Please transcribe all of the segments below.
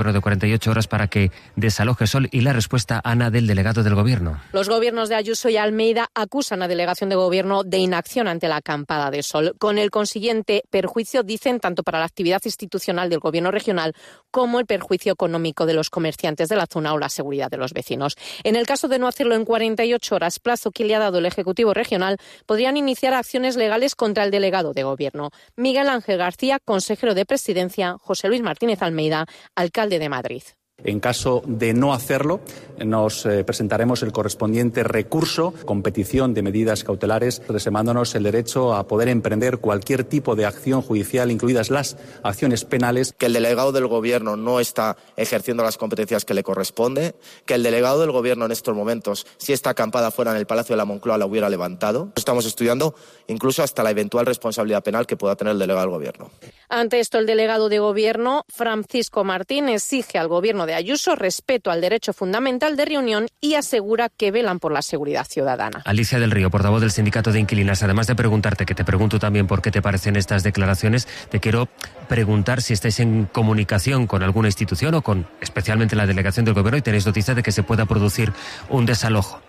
de 48 horas para que desaloje Sol. Y la respuesta, Ana, del delegado del Gobierno. Los gobiernos de Ayuso y Almeida acusan a Delegación de Gobierno de inacción ante la acampada de Sol, con el consiguiente perjuicio, dicen, tanto para la actividad institucional del Gobierno regional como el perjuicio económico de los comerciantes de la zona o la seguridad de los vecinos. En el caso de no hacerlo en 48 horas, plazo que le ha dado el Ejecutivo regional, podrían iniciar acciones legales contra el delegado de Gobierno. Miguel Ángel García, consejero de Presidencia, José Luis Martínez Almeida, alcalde de Madrid. En caso de no hacerlo, nos presentaremos el correspondiente recurso con petición de medidas cautelares, reservándonos el derecho a poder emprender cualquier tipo de acción judicial, incluidas las acciones penales. Que el delegado del Gobierno no está ejerciendo las competencias que le corresponde, que el delegado del Gobierno en estos momentos, si esta acampada fuera en el Palacio de la Moncloa, la hubiera levantado. Estamos estudiando incluso hasta la eventual responsabilidad penal que pueda tener el delegado del Gobierno. Ante esto, el delegado de Gobierno, Francisco Martín, exige al Gobierno de Ayuso respeto al derecho fundamental de reunión y asegura que velan por la seguridad ciudadana. Alicia del Río, portavoz del Sindicato de Inquilinas, además de preguntarte, que te pregunto también por qué te parecen estas declaraciones, te quiero preguntar si estáis en comunicación con alguna institución o con especialmente la delegación del Gobierno y tenéis noticia de que se pueda producir un desalojo.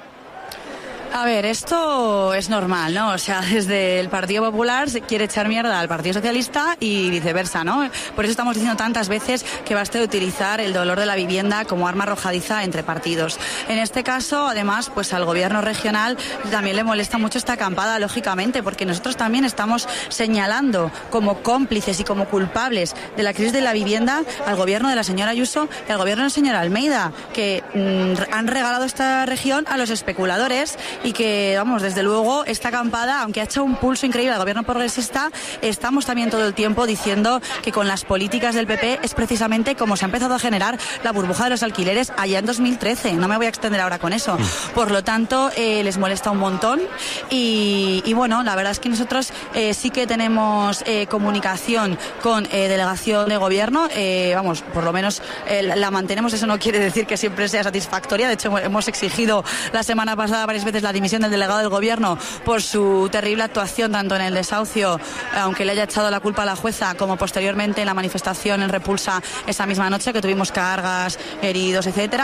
A ver, esto es normal, ¿no? O sea, desde el Partido Popular se quiere echar mierda al Partido Socialista y viceversa, ¿no? Por eso estamos diciendo tantas veces que basta de utilizar el dolor de la vivienda como arma arrojadiza entre partidos. En este caso, además, pues al Gobierno regional también le molesta mucho esta acampada, lógicamente, porque nosotros también estamos señalando como cómplices y como culpables de la crisis de la vivienda al Gobierno de la señora Ayuso y al Gobierno de la señora Almeida, que han regalado esta región a los especuladores y que, vamos, desde luego, esta acampada, aunque ha hecho un pulso increíble al Gobierno progresista, estamos también todo el tiempo diciendo que con las políticas del PP es precisamente como se ha empezado a generar la burbuja de los alquileres allá en 2013. No me voy a extender ahora con eso. Por lo tanto, les molesta un montón y bueno, la verdad es que nosotros sí que tenemos comunicación con delegación de Gobierno, vamos, por lo menos la mantenemos. Eso no quiere decir que siempre sea satisfactoria. De hecho, hemos exigido la semana pasada varias veces la dimisión del delegado del Gobierno por su terrible actuación tanto en el desahucio, aunque le haya echado la culpa a la jueza, como posteriormente en la manifestación en Repulsa esa misma noche, que tuvimos cargas, heridos, etcétera.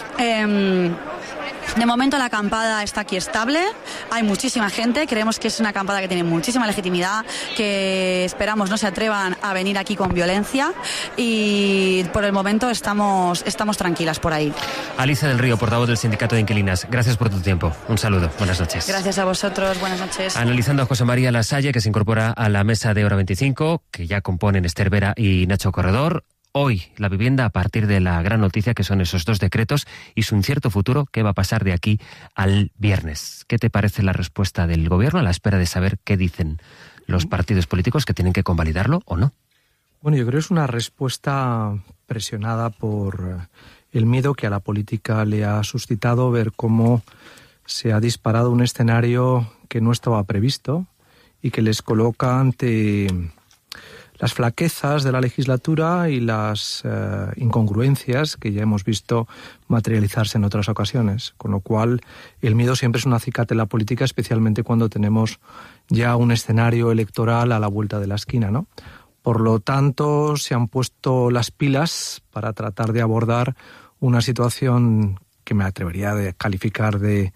De momento la acampada está aquí estable, hay muchísima gente, creemos que es una acampada que tiene muchísima legitimidad, que esperamos no se atrevan a venir aquí con violencia y por el momento estamos tranquilas por ahí. Alicia del Río, portavoz del Sindicato de Inquilinas, gracias por tu tiempo. Un saludo, buenas noches. Gracias a vosotros, buenas noches. Analizando a José María Lasalle, que se incorpora a la mesa de Hora 25, que ya componen Esther Vera y Nacho Corredor. Hoy, la vivienda a partir de la gran noticia que son esos dos decretos y su incierto futuro, ¿qué va a pasar de aquí al viernes? ¿Qué te parece la respuesta del Gobierno a la espera de saber qué dicen los partidos políticos que tienen que convalidarlo o no? Bueno, yo creo que es una respuesta presionada por el miedo que a la política le ha suscitado ver cómo se ha disparado un escenario que no estaba previsto y que les coloca ante las flaquezas de la legislatura y las incongruencias que ya hemos visto materializarse en otras ocasiones. Con lo cual, el miedo siempre es un acicate en la política, especialmente cuando tenemos ya un escenario electoral a la vuelta de la esquina, ¿no? Por lo tanto, se han puesto las pilas para tratar de abordar una situación que me atrevería a calificar de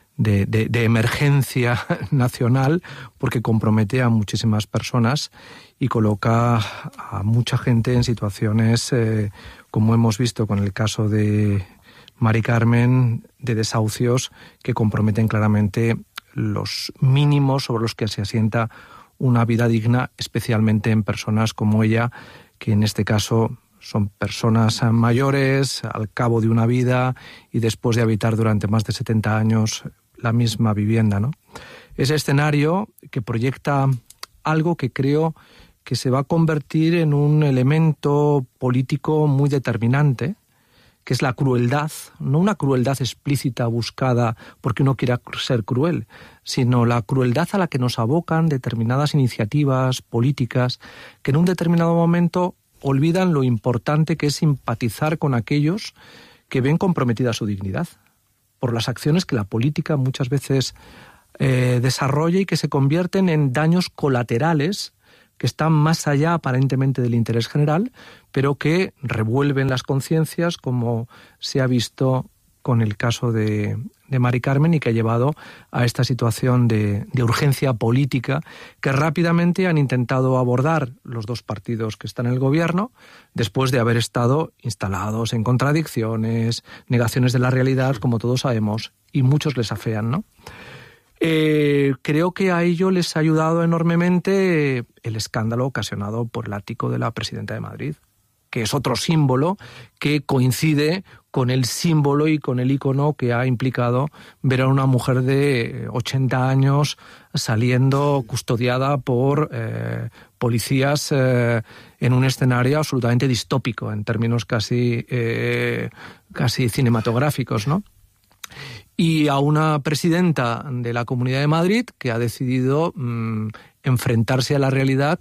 emergencia nacional, porque compromete a muchísimas personas y coloca a mucha gente en situaciones, como hemos visto con el caso de Mari Carmen, de desahucios que comprometen claramente los mínimos sobre los que se asienta una vida digna, especialmente en personas como ella, que en este caso son personas mayores, al cabo de una vida y después de habitar durante más de 70 años la misma vivienda, ¿no? Ese escenario que proyecta algo que creo que se va a convertir en un elemento político muy determinante, que es la crueldad, no una crueldad explícita buscada porque uno quiera ser cruel, sino la crueldad a la que nos abocan determinadas iniciativas políticas que en un determinado momento olvidan lo importante que es simpatizar con aquellos que ven comprometida su dignidad por las acciones que la política muchas veces desarrolla y que se convierten en daños colaterales que están más allá aparentemente del interés general, pero que revuelven las conciencias, como se ha visto con el caso de Mari Carmen, y que ha llevado a esta situación de urgencia política que rápidamente han intentado abordar los dos partidos que están en el gobierno, después de haber estado instalados en contradicciones, negaciones de la realidad, como todos sabemos, y muchos les afean, ¿no? Creo que a ello les ha ayudado enormemente el escándalo ocasionado por el ático de la presidenta de Madrid, que es otro símbolo que coincide con el símbolo y con el icono que ha implicado ver a una mujer de 80 años saliendo custodiada por policías en un escenario absolutamente distópico, en términos casi cinematográficos, ¿no? Y a una presidenta de la Comunidad de Madrid que ha decidido enfrentarse a la realidad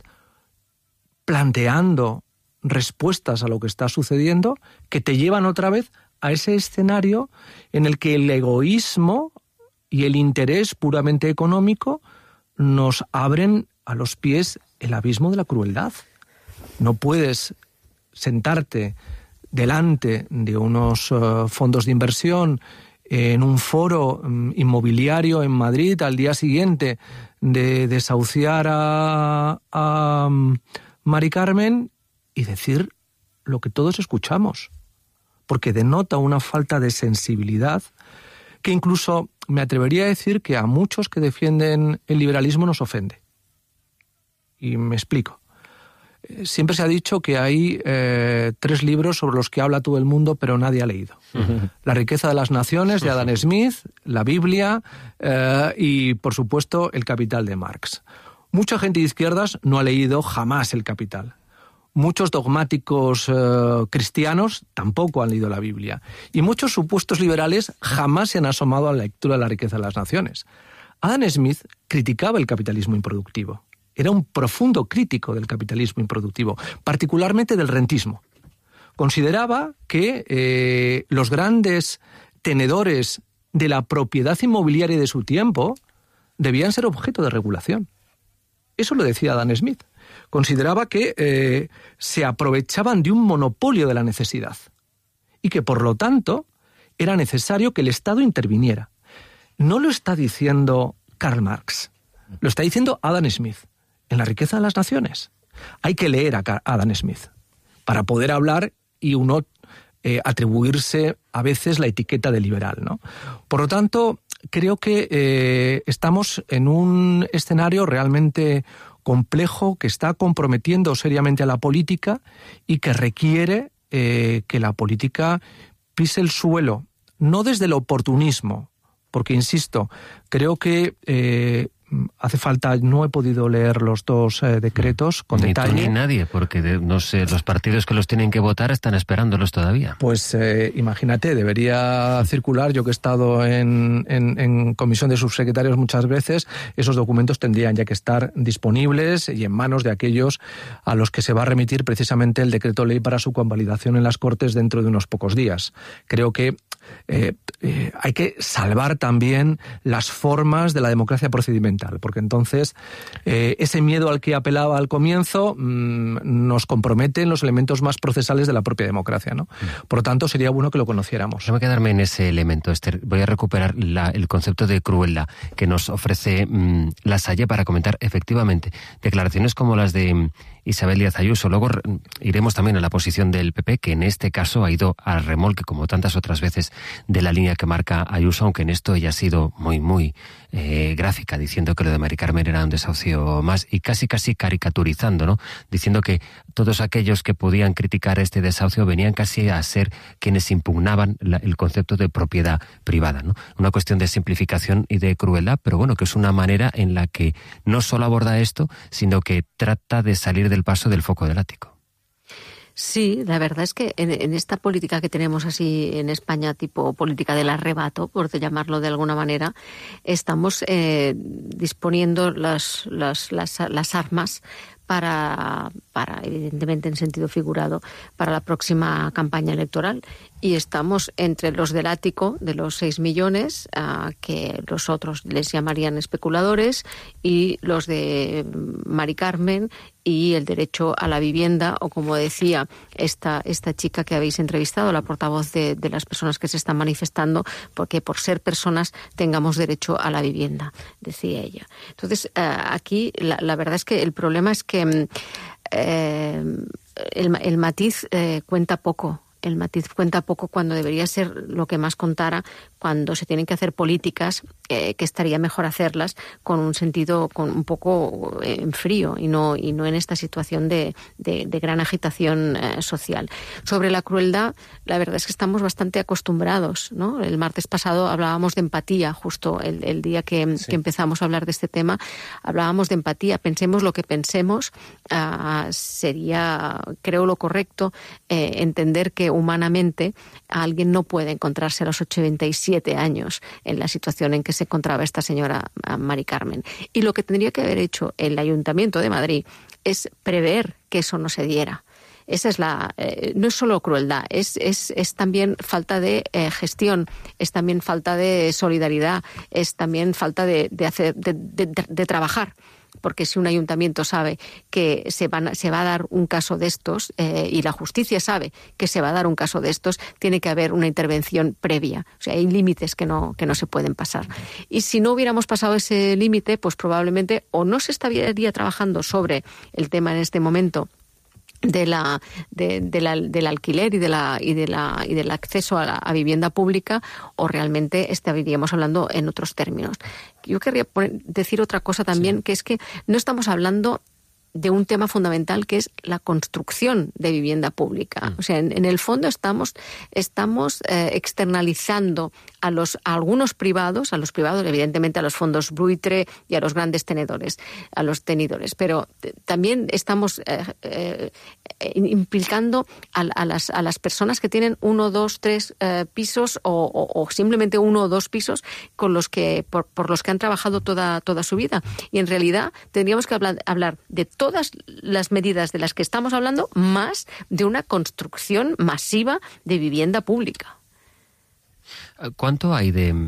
planteando respuestas a lo que está sucediendo que te llevan otra vez a ese escenario en el que el egoísmo y el interés puramente económico nos abren a los pies el abismo de la crueldad. No puedes sentarte delante de unos fondos de inversión en un foro inmobiliario en Madrid al día siguiente de desahuciar a Mari Carmen y decir lo que todos escuchamos, porque denota una falta de sensibilidad que incluso me atrevería a decir que a muchos que defienden el liberalismo nos ofende. Y me explico. Siempre se ha dicho que hay 3 libros sobre los que habla todo el mundo, pero nadie ha leído. La riqueza de las naciones, de Adam Smith, la Biblia y, por supuesto, El Capital de Marx. Mucha gente de izquierdas no ha leído jamás El Capital. Muchos dogmáticos cristianos tampoco han leído la Biblia. Y muchos supuestos liberales jamás se han asomado a la lectura de La riqueza de las naciones. Adam Smith criticaba el capitalismo improductivo. Era un profundo crítico del capitalismo improductivo, particularmente del rentismo. Consideraba que los grandes tenedores de la propiedad inmobiliaria de su tiempo debían ser objeto de regulación. Eso lo decía Adam Smith. Consideraba que se aprovechaban de un monopolio de la necesidad y que, por lo tanto, era necesario que el Estado interviniera. No lo está diciendo Karl Marx, lo está diciendo Adam Smith en La riqueza de las naciones. Hay que leer a Adam Smith para poder hablar y uno atribuirse a veces la etiqueta de liberal, ¿no? Por lo tanto, creo que estamos en un escenario realmente complejo que está comprometiendo seriamente a la política y que requiere que la política pise el suelo, no desde el oportunismo, porque, insisto, creo que hace falta, no he podido leer los 2 decretos con detalle. Ni tú ni nadie, porque no sé, los partidos que los tienen que votar están esperándolos todavía. Pues imagínate, debería circular, yo que he estado en comisión de subsecretarios muchas veces, esos documentos tendrían ya que estar disponibles y en manos de aquellos a los que se va a remitir precisamente el decreto ley para su convalidación en las Cortes dentro de unos pocos días. Creo que hay que salvar también las formas de la democracia procedimental, porque entonces ese miedo al que apelaba al comienzo nos compromete en los elementos más procesales de la propia democracia, ¿no? Por lo tanto, sería bueno que lo conociéramos. Déjame quedarme en ese elemento, Esther. Voy a recuperar el concepto de crueldad que nos ofrece La Salle para comentar efectivamente declaraciones como las de Isabel Díaz Ayuso. Luego iremos también a la posición del PP, que en este caso ha ido a remolque, como tantas otras veces, de la línea que marca Ayuso, aunque en esto ella ha sido muy gráfica, diciendo que lo de Mari Carmen era un desahucio más y casi caricaturizando, ¿no? Diciendo que todos aquellos que podían criticar este desahucio venían casi a ser quienes impugnaban el concepto de propiedad privada, ¿no? Una cuestión de simplificación y de crueldad, pero bueno, que es una manera en la que no solo aborda esto, sino que trata de salir del paso del foco del ático. Sí, la verdad es que en esta política que tenemos así en España, tipo política del arrebato, por llamarlo de alguna manera, estamos disponiendo las armas para evidentemente en sentido figurado, para la próxima campaña electoral. Y estamos entre los del ático de los 6 millones, que los otros les llamarían especuladores, y los de Mari Carmen y el derecho a la vivienda, o como decía esta chica que habéis entrevistado, la portavoz de las personas que se están manifestando, porque por ser personas tengamos derecho a la vivienda, decía ella. Entonces, aquí la verdad es que el problema es que el matiz cuenta poco. El matiz cuenta poco cuando debería ser lo que más contara, cuando se tienen que hacer políticas, que estaría mejor hacerlas con un sentido, con un poco en frío y no en esta situación de gran agitación social. Sobre la crueldad, la verdad es que estamos bastante acostumbrados, ¿no? El martes pasado hablábamos de empatía, justo el día que empezamos a hablar de este tema, hablábamos de empatía. Pensemos lo que pensemos, sería, creo, lo correcto entender que humanamente alguien no puede encontrarse a los 87 años en la situación en que se encontraba esta señora Mari Carmen. Y lo que tendría que haber hecho el Ayuntamiento de Madrid es prever que eso no se diera. Esa es no es solo crueldad, es también falta de gestión, es también falta de solidaridad, es también falta de trabajar. Porque si un ayuntamiento sabe que se va a dar un caso de estos, y la justicia sabe que se va a dar un caso de estos, tiene que haber una intervención previa. O sea, hay límites que no se pueden pasar. Y si no hubiéramos pasado ese límite, pues probablemente o no se estaría trabajando sobre el tema en este momento del alquiler y del acceso a vivienda pública, o realmente estaríamos hablando en otros términos. Yo querría decir otra cosa también, que es que no estamos hablando de un tema fundamental, que es la construcción de vivienda pública. O sea, en el fondo estamos externalizando a algunos privados, evidentemente a los fondos buitre y a los grandes tenedores, pero también estamos implicando a las personas que tienen 1, 2, 3 pisos o simplemente 1 o 2 pisos con los que por los que han trabajado toda su vida. Y en realidad tendríamos que hablar de todas las medidas de las que estamos hablando, más de una construcción masiva de vivienda pública. ¿Cuánto hay de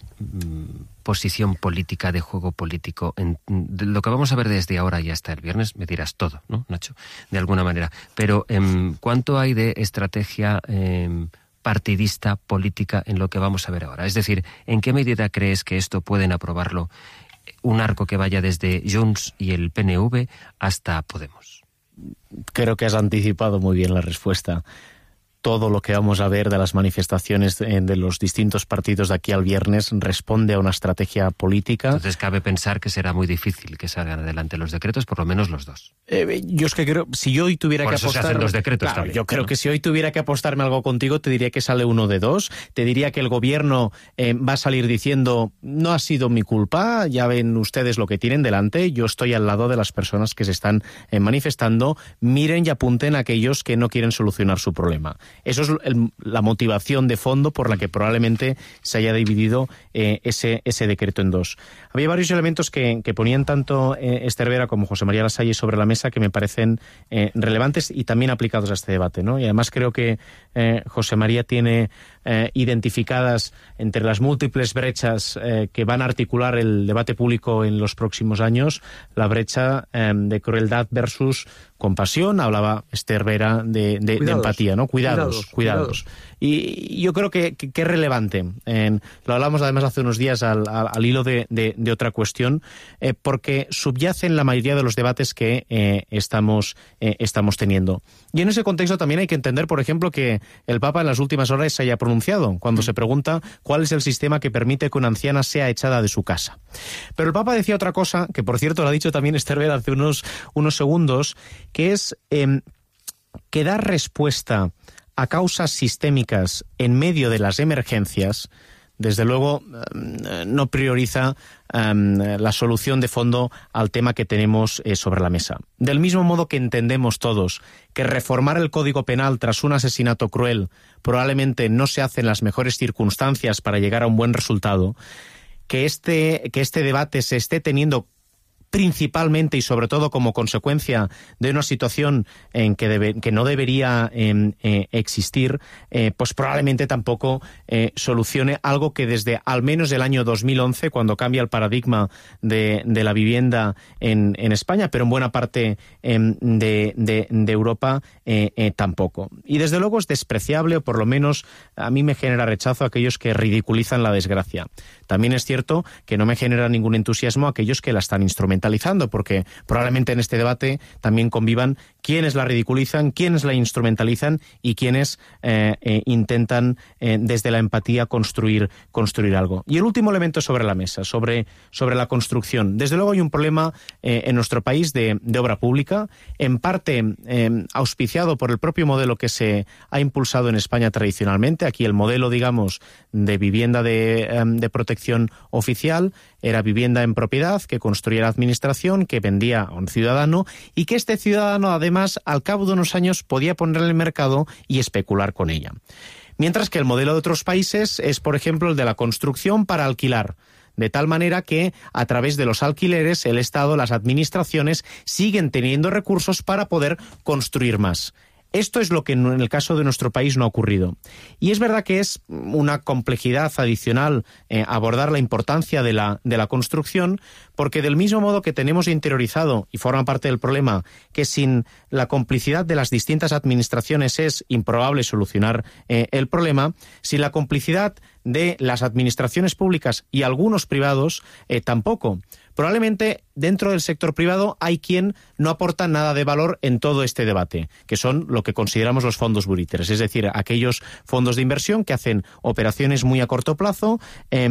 posición política, de juego político? De lo que vamos a ver desde ahora y hasta el viernes, me dirás todo, ¿no, Nacho? De alguna manera. Pero ¿cuánto hay de estrategia partidista, política, en lo que vamos a ver ahora? Es decir, ¿en qué medida crees que esto pueden aprobarlo un arco que vaya desde Junts y el PNV hasta Podemos? Creo que has anticipado muy bien la respuesta. Todo lo que vamos a ver de las manifestaciones de los distintos partidos de aquí al viernes responde a una estrategia política. Entonces cabe pensar que será muy difícil que salgan adelante los decretos, por lo menos los dos. Yo es que creo, si yo hoy tuviera por que eso apostar... se hacen los decretos, claro, también, yo creo que si hoy tuviera que apostarme algo contigo, te diría que sale uno de dos. Te diría que el gobierno va a salir diciendo, no ha sido mi culpa, ya ven ustedes lo que tienen delante, yo estoy al lado de las personas que se están manifestando, miren y apunten a aquellos que no quieren solucionar su problema. Eso es la motivación de fondo por la que probablemente se haya dividido ese decreto en dos. Había varios elementos que ponían tanto Esther Vera como José María Lasalle sobre la mesa que me parecen relevantes y también aplicados a este debate, ¿no? Y además creo que José María tiene identificadas entre las múltiples brechas que van a articular el debate público en los próximos años, la brecha de crueldad versus compasión. Hablaba Esther Vera de empatía, ¿no? Cuidados. Y yo creo que es relevante. Lo hablamos además hace unos días al hilo de otra cuestión, porque subyace en la mayoría de los debates que estamos teniendo. Y en ese contexto también hay que entender, por ejemplo, que el Papa en las últimas horas se haya pronunciado cuando se pregunta cuál es el sistema que permite que una anciana sea echada de su casa. Pero el Papa decía otra cosa, que por cierto lo ha dicho también Esther Vera hace unos segundos, que es que dar respuesta a causas sistémicas en medio de las emergencias, desde luego no prioriza la solución de fondo al tema que tenemos sobre la mesa. Del mismo modo que entendemos todos que reformar el Código Penal tras un asesinato cruel probablemente no se hace en las mejores circunstancias para llegar a un buen resultado, que este debate se esté teniendo principalmente y sobre todo como consecuencia de una situación en que no debería existir, pues probablemente tampoco solucione algo que desde al menos el año 2011, cuando cambia el paradigma de la vivienda en España, pero en buena parte de Europa tampoco. Y desde luego es despreciable, o por lo menos a mí me genera rechazo aquellos que ridiculizan la desgracia. También es cierto que no me genera ningún entusiasmo aquellos que la están instrumentalizando, porque probablemente en este debate también convivan quienes la ridiculizan, quienes la instrumentalizan y quienes intentan desde la empatía construir algo. Y el último elemento sobre la mesa, sobre la construcción. Desde luego hay un problema en nuestro país de obra pública, en parte auspiciado por el propio modelo que se ha impulsado en España tradicionalmente. Aquí el modelo, digamos, de vivienda de protección oficial era vivienda en propiedad que construía la administración, que vendía a un ciudadano y que este ciudadano además al cabo de unos años podía ponerla en el mercado y especular con ella. Mientras que el modelo de otros países es, por ejemplo, el de la construcción para alquilar, de tal manera que a través de los alquileres el Estado, las administraciones siguen teniendo recursos para poder construir más. Esto es lo que en el caso de nuestro país no ha ocurrido. Y es verdad que es una complejidad adicional abordar la importancia de la construcción, porque del mismo modo que tenemos interiorizado, y forma parte del problema, que sin la complicidad de las distintas administraciones es improbable solucionar el problema, sin la complicidad de las administraciones públicas y algunos privados tampoco. Probablemente dentro del sector privado hay quien no aporta nada de valor en todo este debate, que son lo que consideramos los fondos buitres, es decir, aquellos fondos de inversión que hacen operaciones muy a corto plazo,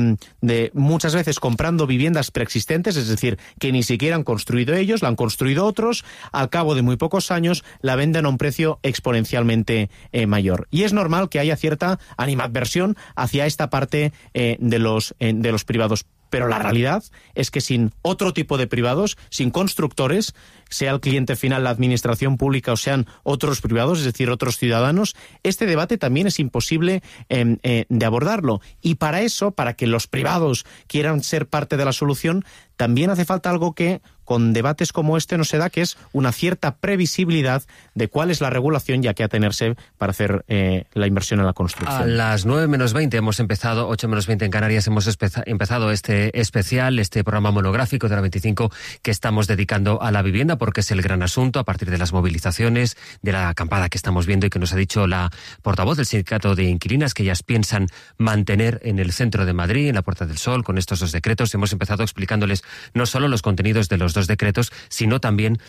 de muchas veces comprando viviendas preexistentes, es decir, que ni siquiera han construido ellos, la han construido otros, al cabo de muy pocos años la venden a un precio exponencialmente mayor. Y es normal que haya cierta animadversión hacia esta parte de los privados. Pero la realidad es que sin otro tipo de privados, sin constructores, sea el cliente final la administración pública o sean otros privados, es decir, otros ciudadanos, este debate también es imposible de abordarlo. Y para eso, para que los privados quieran ser parte de la solución, también hace falta algo que con debates como este no se da, que es una cierta previsibilidad de cuál es la regulación y a qué atenerse para hacer la inversión en la construcción. A las 9 menos 20 hemos empezado, 8 menos 20 en Canarias, hemos empezado este especial, este programa monográfico de la 25 que estamos dedicando a la vivienda, porque es el gran asunto a partir de las movilizaciones, de la acampada que estamos viendo y que nos ha dicho la portavoz del Sindicato de Inquilinas, que ellas piensan mantener en el centro de Madrid, en la Puerta del Sol, con estos dos decretos. Hemos empezado explicándoles no solo los contenidos de los dos decretos, sino también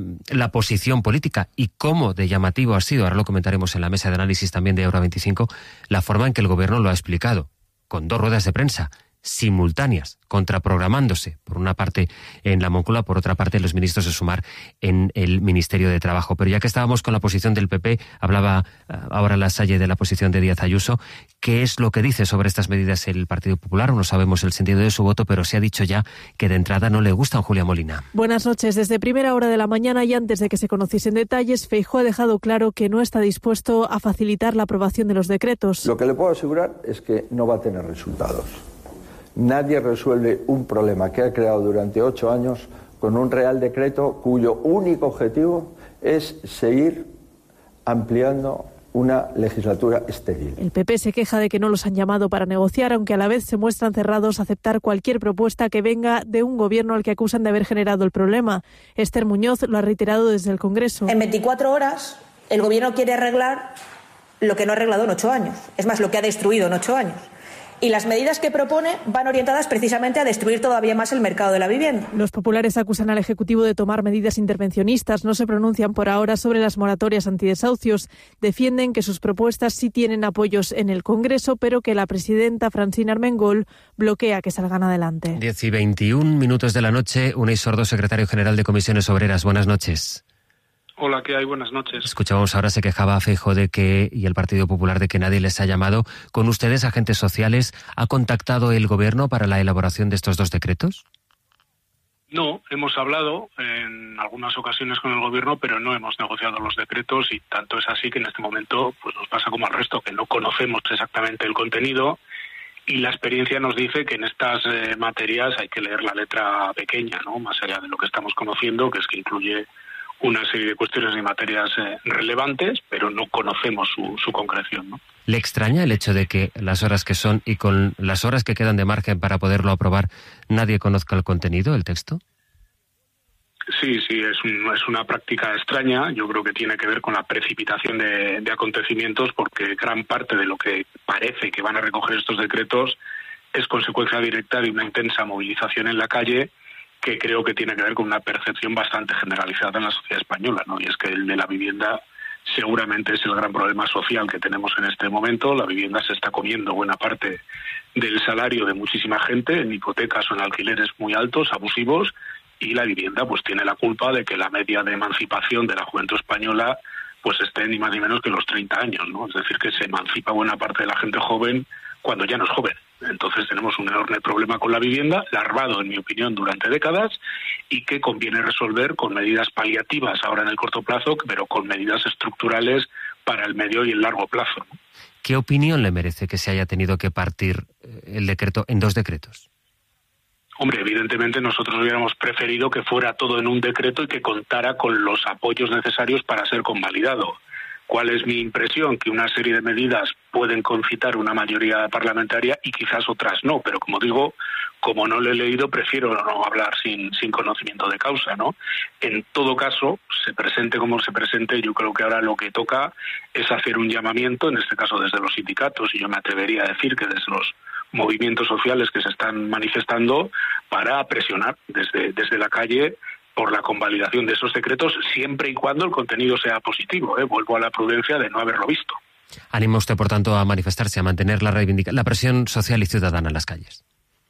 la posición política y cómo de llamativo ha sido, ahora lo comentaremos en la mesa de análisis también de Euro 25, la forma en que el gobierno lo ha explicado, con 2 ruedas de prensa simultáneas, contraprogramándose, por una parte en la Moncloa, por otra parte los ministros de Sumar en el Ministerio de Trabajo. Pero ya que estábamos con la posición del PP, hablaba ahora Lasalle de la posición de Díaz Ayuso. ¿Qué es lo que dice sobre estas medidas el Partido Popular? No sabemos el sentido de su voto, pero se ha dicho ya que de entrada no le gustan. Julia Molina. Buenas noches. Desde primera hora de la mañana y antes de que se conociesen detalles, Feijóo ha dejado claro que no está dispuesto a facilitar la aprobación de los decretos. Lo que le puedo asegurar es que no va a tener resultados. Nadie resuelve un problema que ha creado durante 8 años con un real decreto cuyo único objetivo es seguir ampliando una legislatura estéril. El PP se queja de que no los han llamado para negociar, aunque a la vez se muestran cerrados a aceptar cualquier propuesta que venga de un gobierno al que acusan de haber generado el problema. Esther Muñoz lo ha reiterado desde el Congreso. En 24 horas el gobierno quiere arreglar lo que no ha arreglado en 8 años. Es más, lo que ha destruido en 8 años. Y las medidas que propone van orientadas precisamente a destruir todavía más el mercado de la vivienda. Los populares acusan al Ejecutivo de tomar medidas intervencionistas. No se pronuncian por ahora sobre las moratorias antidesahucios. Defienden que sus propuestas sí tienen apoyos en el Congreso, pero que la presidenta Francina Armengol bloquea que salgan adelante. 10 y 21 minutos de la noche. Unai Sordo, secretario general de Comisiones Obreras. Buenas noches. Hola, ¿qué hay? Buenas noches. Escuchábamos ahora, se quejaba Feijóo y el Partido Popular de que nadie les ha llamado. ¿Con ustedes, agentes sociales, ha contactado el Gobierno para la elaboración de estos 2 decretos? No, hemos hablado en algunas ocasiones con el Gobierno, pero no hemos negociado los decretos y tanto es así que en este momento pues nos pasa como al resto, que no conocemos exactamente el contenido y la experiencia nos dice que en estas materias hay que leer la letra pequeña, ¿no? Más allá de lo que estamos conociendo, que es que incluye una serie de cuestiones y materias relevantes, pero no conocemos su concreción, ¿no? ¿Le extraña el hecho de que las horas que son y con las horas que quedan de margen para poderlo aprobar nadie conozca el contenido, el texto? Sí, es una práctica extraña. Yo creo que tiene que ver con la precipitación de acontecimientos, porque gran parte de lo que parece que van a recoger estos decretos es consecuencia directa de una intensa movilización en la calle, que creo que tiene que ver con una percepción bastante generalizada en la sociedad española, ¿no? Y es que el de la vivienda seguramente es el gran problema social que tenemos en este momento. La vivienda se está comiendo buena parte del salario de muchísima gente en hipotecas o en alquileres muy altos, abusivos, y la vivienda pues tiene la culpa de que la media de emancipación de la juventud española pues esté ni más ni menos que los 30 años, ¿no? Es decir, que se emancipa buena parte de la gente joven cuando ya no es joven. Entonces tenemos un enorme problema con la vivienda, larvado, en mi opinión, durante décadas, y que conviene resolver con medidas paliativas ahora en el corto plazo, pero con medidas estructurales para el medio y el largo plazo, ¿no? ¿Qué opinión le merece que se haya tenido que partir el decreto en 2 decretos? Hombre, evidentemente nosotros hubiéramos preferido que fuera todo en un decreto y que contara con los apoyos necesarios para ser convalidado. ¿Cuál es mi impresión? Que una serie de medidas pueden concitar una mayoría parlamentaria y quizás otras no, pero como digo, como no lo he leído, prefiero no hablar sin conocimiento de causa, ¿no? En todo caso, se presente como se presente, yo creo que ahora lo que toca es hacer un llamamiento, en este caso desde los sindicatos, y yo me atrevería a decir que desde los movimientos sociales que se están manifestando, para presionar desde la calle por la convalidación de esos decretos, siempre y cuando el contenido sea positivo. Vuelvo a la prudencia de no haberlo visto. Anima usted, por tanto, a manifestarse, a mantener la presión social y ciudadana en las calles.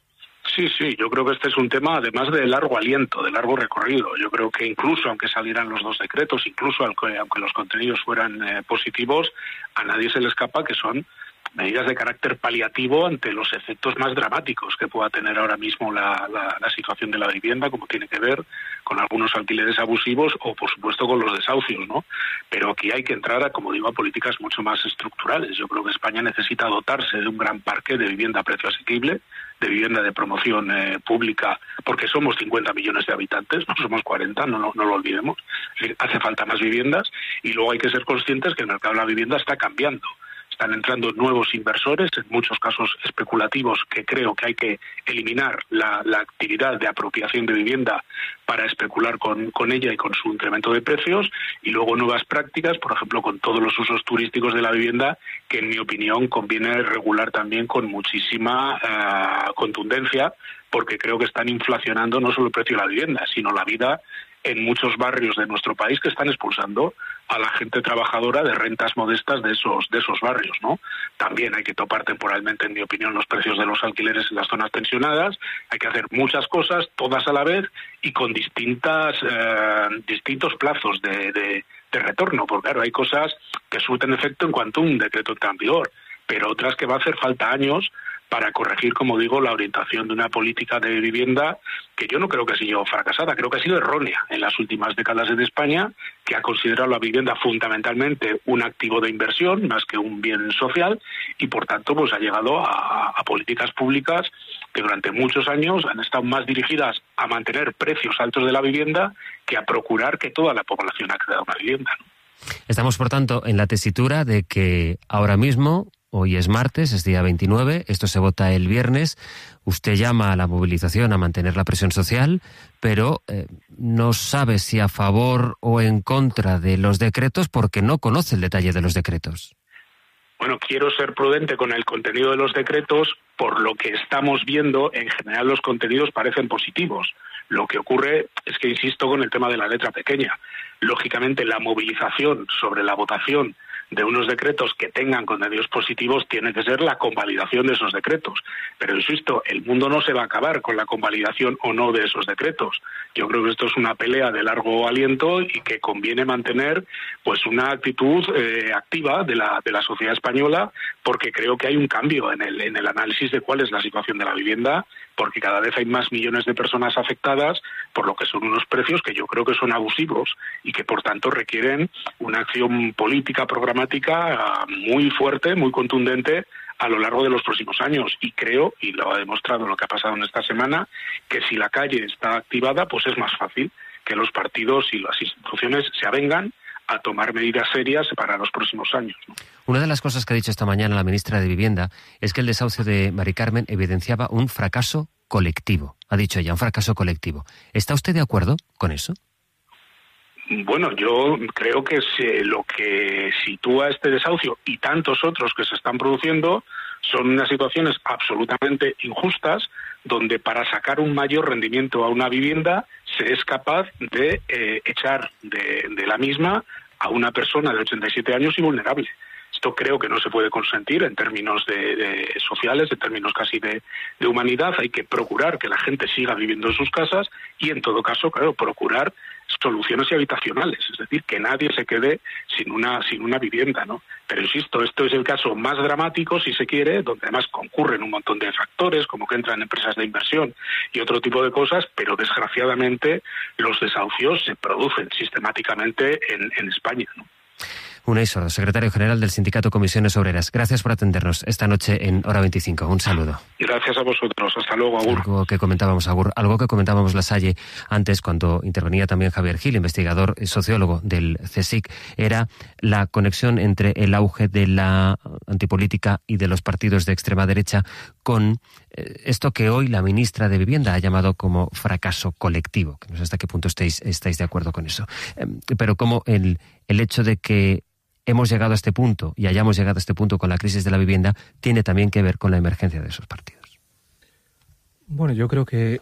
Sí, yo creo que este es un tema, además de largo aliento, de largo recorrido. Yo creo que incluso aunque salieran los 2 decretos, incluso aunque los contenidos fueran positivos, a nadie se le escapa que son medidas de carácter paliativo ante los efectos más dramáticos que pueda tener ahora mismo la situación de la vivienda, como tiene que ver con algunos alquileres abusivos o, por supuesto, con los desahucios, ¿no? Pero aquí hay que entrar, como digo, a políticas mucho más estructurales. Yo creo que España necesita dotarse de un gran parque de vivienda a precio asequible, de vivienda de promoción pública, porque somos 50 millones de habitantes, no somos 40, no lo olvidemos. Hace falta más viviendas, y luego hay que ser conscientes que el mercado de la vivienda está cambiando. Están entrando nuevos inversores, en muchos casos especulativos, que creo que hay que eliminar la actividad de apropiación de vivienda para especular con ella y con su incremento de precios, y luego nuevas prácticas, por ejemplo, con todos los usos turísticos de la vivienda, que en mi opinión conviene regular también con muchísima contundencia, porque creo que están inflacionando no solo el precio de la vivienda, sino la vida en muchos barrios de nuestro país, que están expulsando a la gente trabajadora de rentas modestas de esos barrios, ¿no? También hay que topar temporalmente, en mi opinión, los precios de los alquileres en las zonas tensionadas. Hay que hacer muchas cosas, todas a la vez, y con distintos plazos de retorno, porque claro, hay cosas que surten efecto en cuanto un decreto está en vigor, pero otras que va a hacer falta años para corregir, como digo, la orientación de una política de vivienda que yo no creo que haya sido fracasada, creo que ha sido errónea en las últimas décadas en España, que ha considerado la vivienda fundamentalmente un activo de inversión más que un bien social, y por tanto pues ha llegado a políticas públicas que durante muchos años han estado más dirigidas a mantener precios altos de la vivienda que a procurar que toda la población acceda a una vivienda, ¿no? Estamos, por tanto, en la tesitura de que ahora mismo, hoy es martes, es día 29, esto se vota el viernes, usted llama a la movilización, a mantener la presión social, pero no sabe si a favor o en contra de los decretos porque no conoce el detalle de los decretos. Bueno, quiero ser prudente con el contenido de los decretos. Por lo que estamos viendo, en general los contenidos parecen positivos. Lo que ocurre es que insisto con el tema de la letra pequeña. Lógicamente, la movilización sobre la votación de unos decretos que tengan contenidos positivos tiene que ser la convalidación de esos decretos. Pero insisto, el mundo no se va a acabar con la convalidación o no de esos decretos. Yo creo que esto es una pelea de largo aliento y que conviene mantener pues una actitud activa de la sociedad española, porque creo que hay un cambio en el análisis de cuál es la situación de la vivienda, porque cada vez hay más millones de personas afectadas por lo que son unos precios que yo creo que son abusivos y que por tanto requieren una acción política programática muy fuerte, muy contundente, a lo largo de los próximos años. Y creo, y lo ha demostrado lo que ha pasado en esta semana, que si la calle está activada, pues es más fácil que los partidos y las instituciones se avengan a tomar medidas serias para los próximos años, ¿no? Una de las cosas que ha dicho esta mañana la ministra de Vivienda es que el desahucio de Mari Carmen evidenciaba un fracaso colectivo. Ha dicho ella, un fracaso colectivo. ¿Está usted de acuerdo con eso? Bueno, yo creo que lo que sitúa este desahucio y tantos otros que se están produciendo son unas situaciones absolutamente injustas, donde para sacar un mayor rendimiento a una vivienda se es capaz de echar de la misma a una persona de 87 años y vulnerable. Esto creo que no se puede consentir en términos de sociales, en términos casi de humanidad. Hay que procurar que la gente siga viviendo en sus casas y, en todo caso, claro, procurar soluciones habitacionales, es decir, que nadie se quede sin una vivienda, ¿no? Pero insisto, esto es el caso más dramático, si se quiere, donde además concurren un montón de factores, como que entran empresas de inversión y otro tipo de cosas, pero desgraciadamente los desahucios se producen sistemáticamente en España, ¿no? Unai Sordo, secretario general del Sindicato Comisiones Obreras. Gracias por atendernos esta noche en Hora 25. Un saludo. Gracias a vosotros. Hasta luego, Agur. Algo que comentábamos Lasalle antes, cuando intervenía también Javier Gil, investigador y sociólogo del CSIC, era la conexión entre el auge de la antipolítica y de los partidos de extrema derecha con esto que hoy la ministra de Vivienda ha llamado como fracaso colectivo. No sé hasta qué punto estáis de acuerdo con eso. Pero como el hecho de que hemos llegado a este punto y hayamos llegado a este punto con la crisis de la vivienda tiene también que ver con la emergencia de esos partidos. Bueno, yo creo que,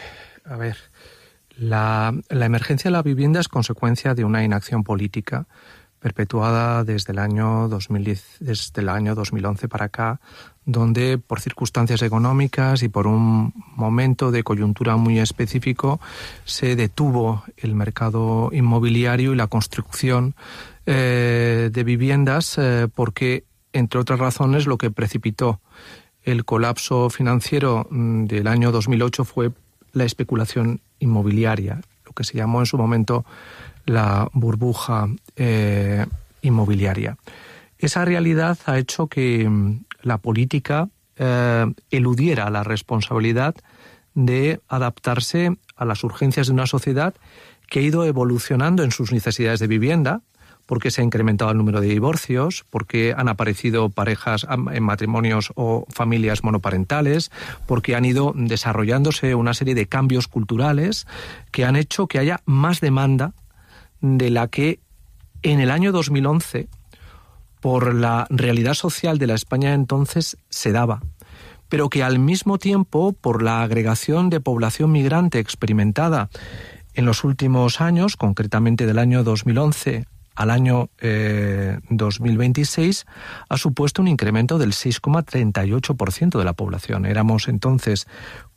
la emergencia de la vivienda es consecuencia de una inacción política perpetuada desde el año 2011 para acá, donde por circunstancias económicas y por un momento de coyuntura muy específico se detuvo el mercado inmobiliario y la construcción de viviendas, porque, entre otras razones, lo que precipitó el colapso financiero del año 2008 fue la especulación inmobiliaria, lo que se llamó en su momento la burbuja inmobiliaria. Esa realidad ha hecho que la política eludiera la responsabilidad de adaptarse a las urgencias de una sociedad que ha ido evolucionando en sus necesidades de vivienda, porque se ha incrementado el número de divorcios, porque han aparecido parejas en matrimonios o familias monoparentales, porque han ido desarrollándose una serie de cambios culturales que han hecho que haya más demanda de la que en el año 2011, por la realidad social de la España entonces, se daba, pero que al mismo tiempo, por la agregación de población migrante experimentada en los últimos años, concretamente del año 2011 al año 2026, ha supuesto un incremento del 6,38% de la población. Éramos entonces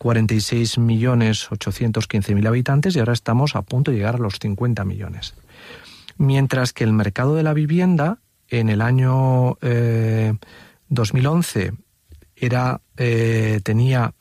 46.815.000 habitantes y ahora estamos a punto de llegar a los 50 millones. Mientras que el mercado de la vivienda en el año 2011 tenía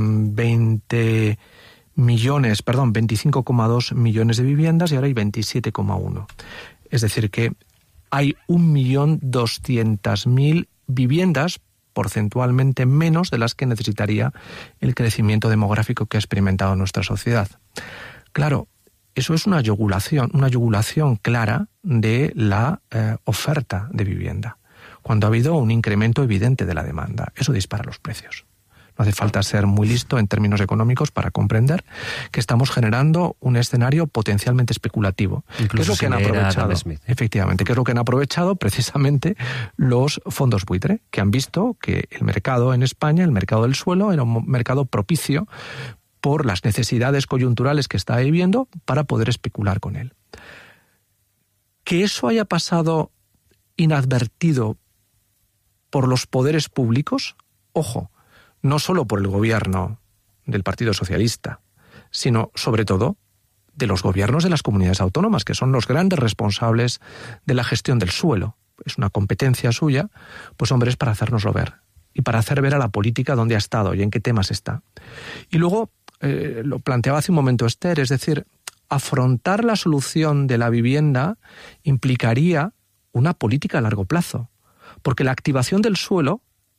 25,2 millones de viviendas y ahora hay 27,1. Es decir, que hay 1.200.000 viviendas, porcentualmente menos de las que necesitaría el crecimiento demográfico que ha experimentado nuestra sociedad. Claro, eso es una yugulación clara de la oferta de vivienda, cuando ha habido un incremento evidente de la demanda. Eso dispara los precios. No hace falta ser muy listo en términos económicos para comprender que estamos generando un escenario potencialmente especulativo. Incluso ¿Qué es lo que han aprovechado? Efectivamente, que es lo que han aprovechado precisamente los fondos buitre, que han visto que el mercado en España, el mercado del suelo, era un mercado propicio por las necesidades coyunturales que está viviendo para poder especular con él. Que eso haya pasado inadvertido por los poderes públicos, ojo, no solo por el gobierno del Partido Socialista, sino sobre todo de los gobiernos de las comunidades autónomas, que son los grandes responsables de la gestión del suelo. Es una competencia suya, pues hombre, es para hacérnoslo ver y para hacer ver a la política dónde ha estado y en qué temas está. Y luego, lo planteaba hace un momento Esther, es decir, afrontar la solución de la vivienda implicaría una política a largo plazo, porque la activación del suelo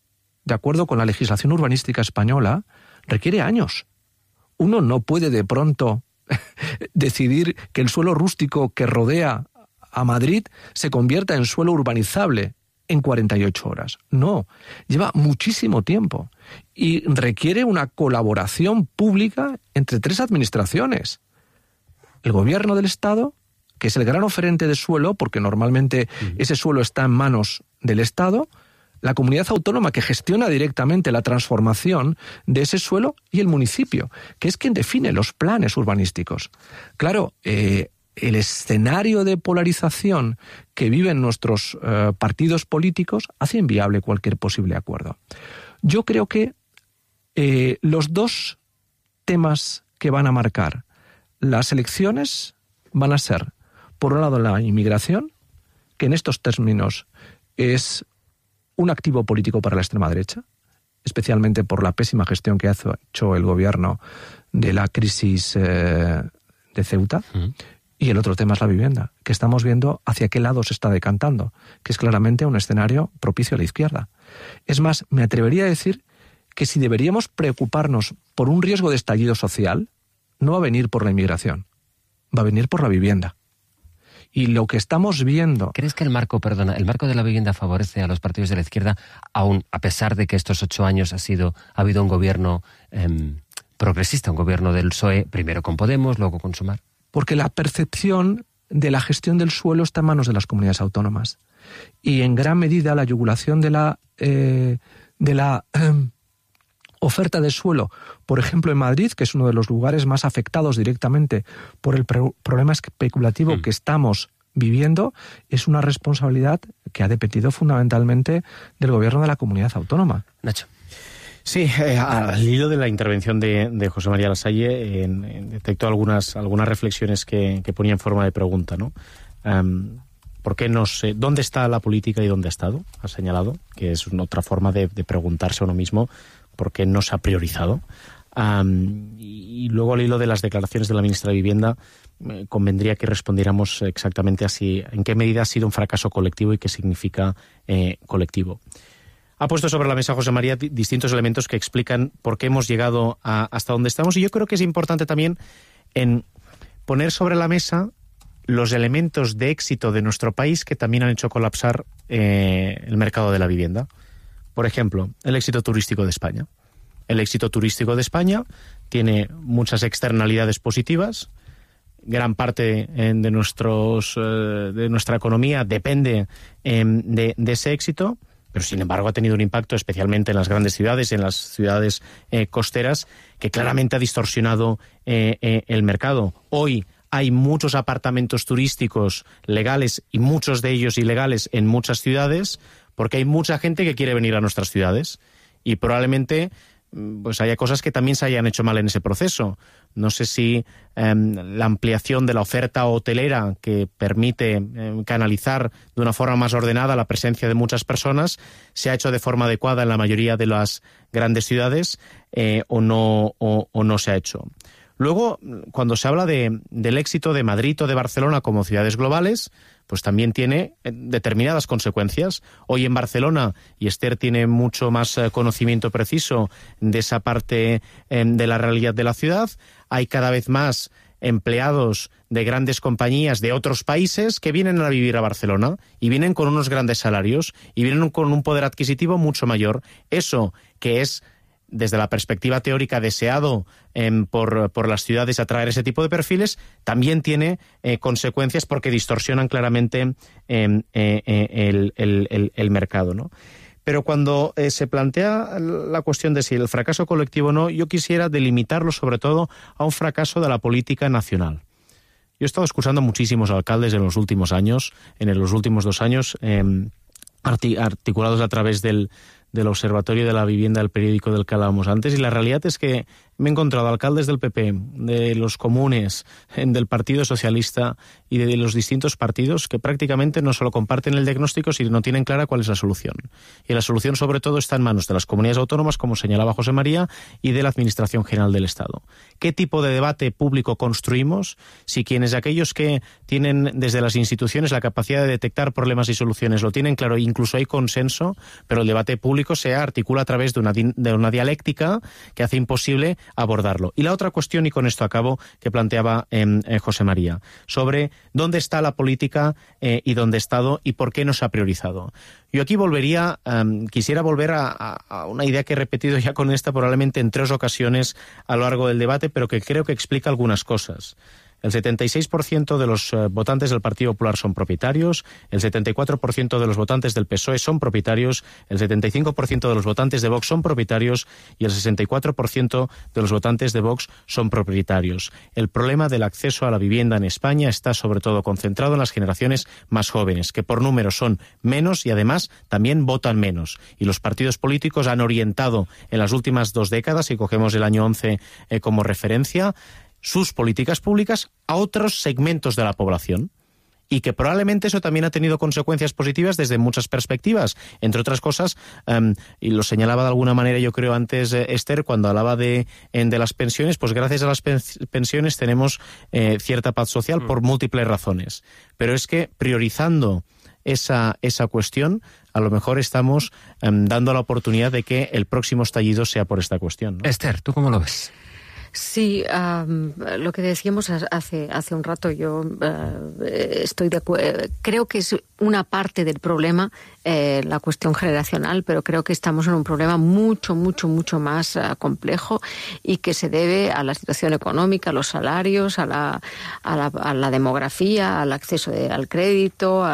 de acuerdo con la legislación urbanística española, requiere años. Uno no puede de pronto decidir que el suelo rústico que rodea a Madrid se convierta en suelo urbanizable en 48 horas. No, lleva muchísimo tiempo y requiere una colaboración pública entre 3 administraciones. El Gobierno del Estado, que es el gran oferente de suelo, porque normalmente ese suelo está en manos del Estado, la comunidad autónoma que gestiona directamente la transformación de ese suelo y el municipio, que es quien define los planes urbanísticos. Claro, el escenario de polarización que viven nuestros partidos políticos hace inviable cualquier posible acuerdo. Yo creo que los 2 temas que van a marcar las elecciones van a ser, por un lado, la inmigración, que en estos términos es un activo político para la extrema derecha, especialmente por la pésima gestión que ha hecho el gobierno de la crisis de Ceuta. Y el otro tema es la vivienda, que estamos viendo hacia qué lado se está decantando, que es claramente un escenario propicio a la izquierda. Es más, me atrevería a decir que si deberíamos preocuparnos por un riesgo de estallido social, no va a venir por la inmigración, va a venir por la vivienda. Y lo que estamos viendo... ¿Crees que el marco de la vivienda favorece a los partidos de la izquierda, aún a pesar de que estos 8 años ha habido un gobierno progresista, un gobierno del PSOE, primero con Podemos, luego con Sumar? Porque la percepción de la gestión del suelo está en manos de las comunidades autónomas. Y en gran medida la yugulación de la oferta de suelo, por ejemplo en Madrid, que es uno de los lugares más afectados directamente por el problema especulativo que estamos viviendo, es una responsabilidad que ha dependido fundamentalmente del gobierno de la comunidad autónoma. Nacho. Sí, al hilo de la intervención de José María Lasalle, detecto algunas reflexiones que ponía en forma de pregunta, ¿no? ¿Por qué no sé dónde está la política y dónde ha estado? Ha señalado que es otra forma de preguntarse a uno mismo por qué no se ha priorizado. Y luego, al hilo de las declaraciones de la ministra de Vivienda, convendría que respondiéramos exactamente así, en qué medida ha sido un fracaso colectivo y qué significa colectivo. Ha puesto sobre la mesa José María distintos elementos que explican por qué hemos llegado hasta donde estamos, y yo creo que es importante también en poner sobre la mesa los elementos de éxito de nuestro país que también han hecho colapsar el mercado de la vivienda. Por ejemplo, el éxito turístico de España. El éxito turístico de España tiene muchas externalidades positivas. Gran parte de nuestra economía depende de ese éxito, pero sin embargo ha tenido un impacto especialmente en las grandes ciudades, en las ciudades costeras, que claramente ha distorsionado el mercado. Hoy hay muchos apartamentos turísticos legales y muchos de ellos ilegales en muchas ciudades, porque hay mucha gente que quiere venir a nuestras ciudades y probablemente pues haya cosas que también se hayan hecho mal en ese proceso. No sé si la ampliación de la oferta hotelera que permite canalizar de una forma más ordenada la presencia de muchas personas se ha hecho de forma adecuada en la mayoría de las grandes ciudades o no se ha hecho. Luego, cuando se habla del éxito de Madrid o de Barcelona como ciudades globales, pues también tiene determinadas consecuencias. Hoy en Barcelona, y Esther tiene mucho más conocimiento preciso de esa parte de la realidad de la ciudad, hay cada vez más empleados de grandes compañías de otros países que vienen a vivir a Barcelona y vienen con unos grandes salarios y vienen con un poder adquisitivo mucho mayor. Eso que es, desde la perspectiva teórica, deseado por las ciudades atraer ese tipo de perfiles, también tiene consecuencias porque distorsionan claramente el mercado, ¿no? Pero cuando se plantea la cuestión de si el fracaso colectivo o no, yo quisiera delimitarlo sobre todo a un fracaso de la política nacional. Yo he estado escuchando a muchísimos alcaldes en los últimos años, en los últimos 2 años, articulados a través del Observatorio de la Vivienda, del periódico del que hablábamos antes, y la realidad es que me he encontrado alcaldes del PP, de los comunes, del Partido Socialista y de los distintos partidos que prácticamente no solo comparten el diagnóstico, sino no tienen clara cuál es la solución. Y la solución sobre todo está en manos de las comunidades autónomas, como señalaba José María, y de la Administración General del Estado. ¿Qué tipo de debate público construimos si quienes aquellos que tienen desde las instituciones la capacidad de detectar problemas y soluciones lo tienen claro, incluso hay consenso, pero el debate público se articula a través de una dialéctica que hace imposible abordarlo? Y la otra cuestión, y con esto acabo, que planteaba José María, sobre dónde está la política y dónde ha estado y por qué no se ha priorizado. Yo aquí quisiera volver a una idea que he repetido ya con esta probablemente en 3 ocasiones a lo largo del debate, pero que creo que explica algunas cosas. El 76% de los votantes del Partido Popular son propietarios, el 74% de los votantes del PSOE son propietarios, el 75% de los votantes de Vox son propietarios y el 64% de los votantes de Vox son propietarios. El problema del acceso a la vivienda en España está sobre todo concentrado en las generaciones más jóvenes, que por número son menos y además también votan menos. Y los partidos políticos han orientado en las últimas 2 décadas, si cogemos el año 11 como referencia, sus políticas públicas a otros segmentos de la población. Y que probablemente eso también ha tenido consecuencias positivas desde muchas perspectivas. Entre otras cosas, y lo señalaba de alguna manera yo creo antes Esther, cuando hablaba de las pensiones, pues gracias a las pensiones tenemos cierta paz social por múltiples razones. Pero es que priorizando esa cuestión, a lo mejor estamos dando la oportunidad de que el próximo estallido sea por esta cuestión, ¿no? Esther, ¿tú cómo lo ves? Sí, lo que decíamos hace un rato, yo estoy de acuerdo. Creo que es una parte del problema la cuestión generacional, pero creo que estamos en un problema mucho más complejo y que se debe a la situación económica, a los salarios, a la demografía, al acceso al crédito,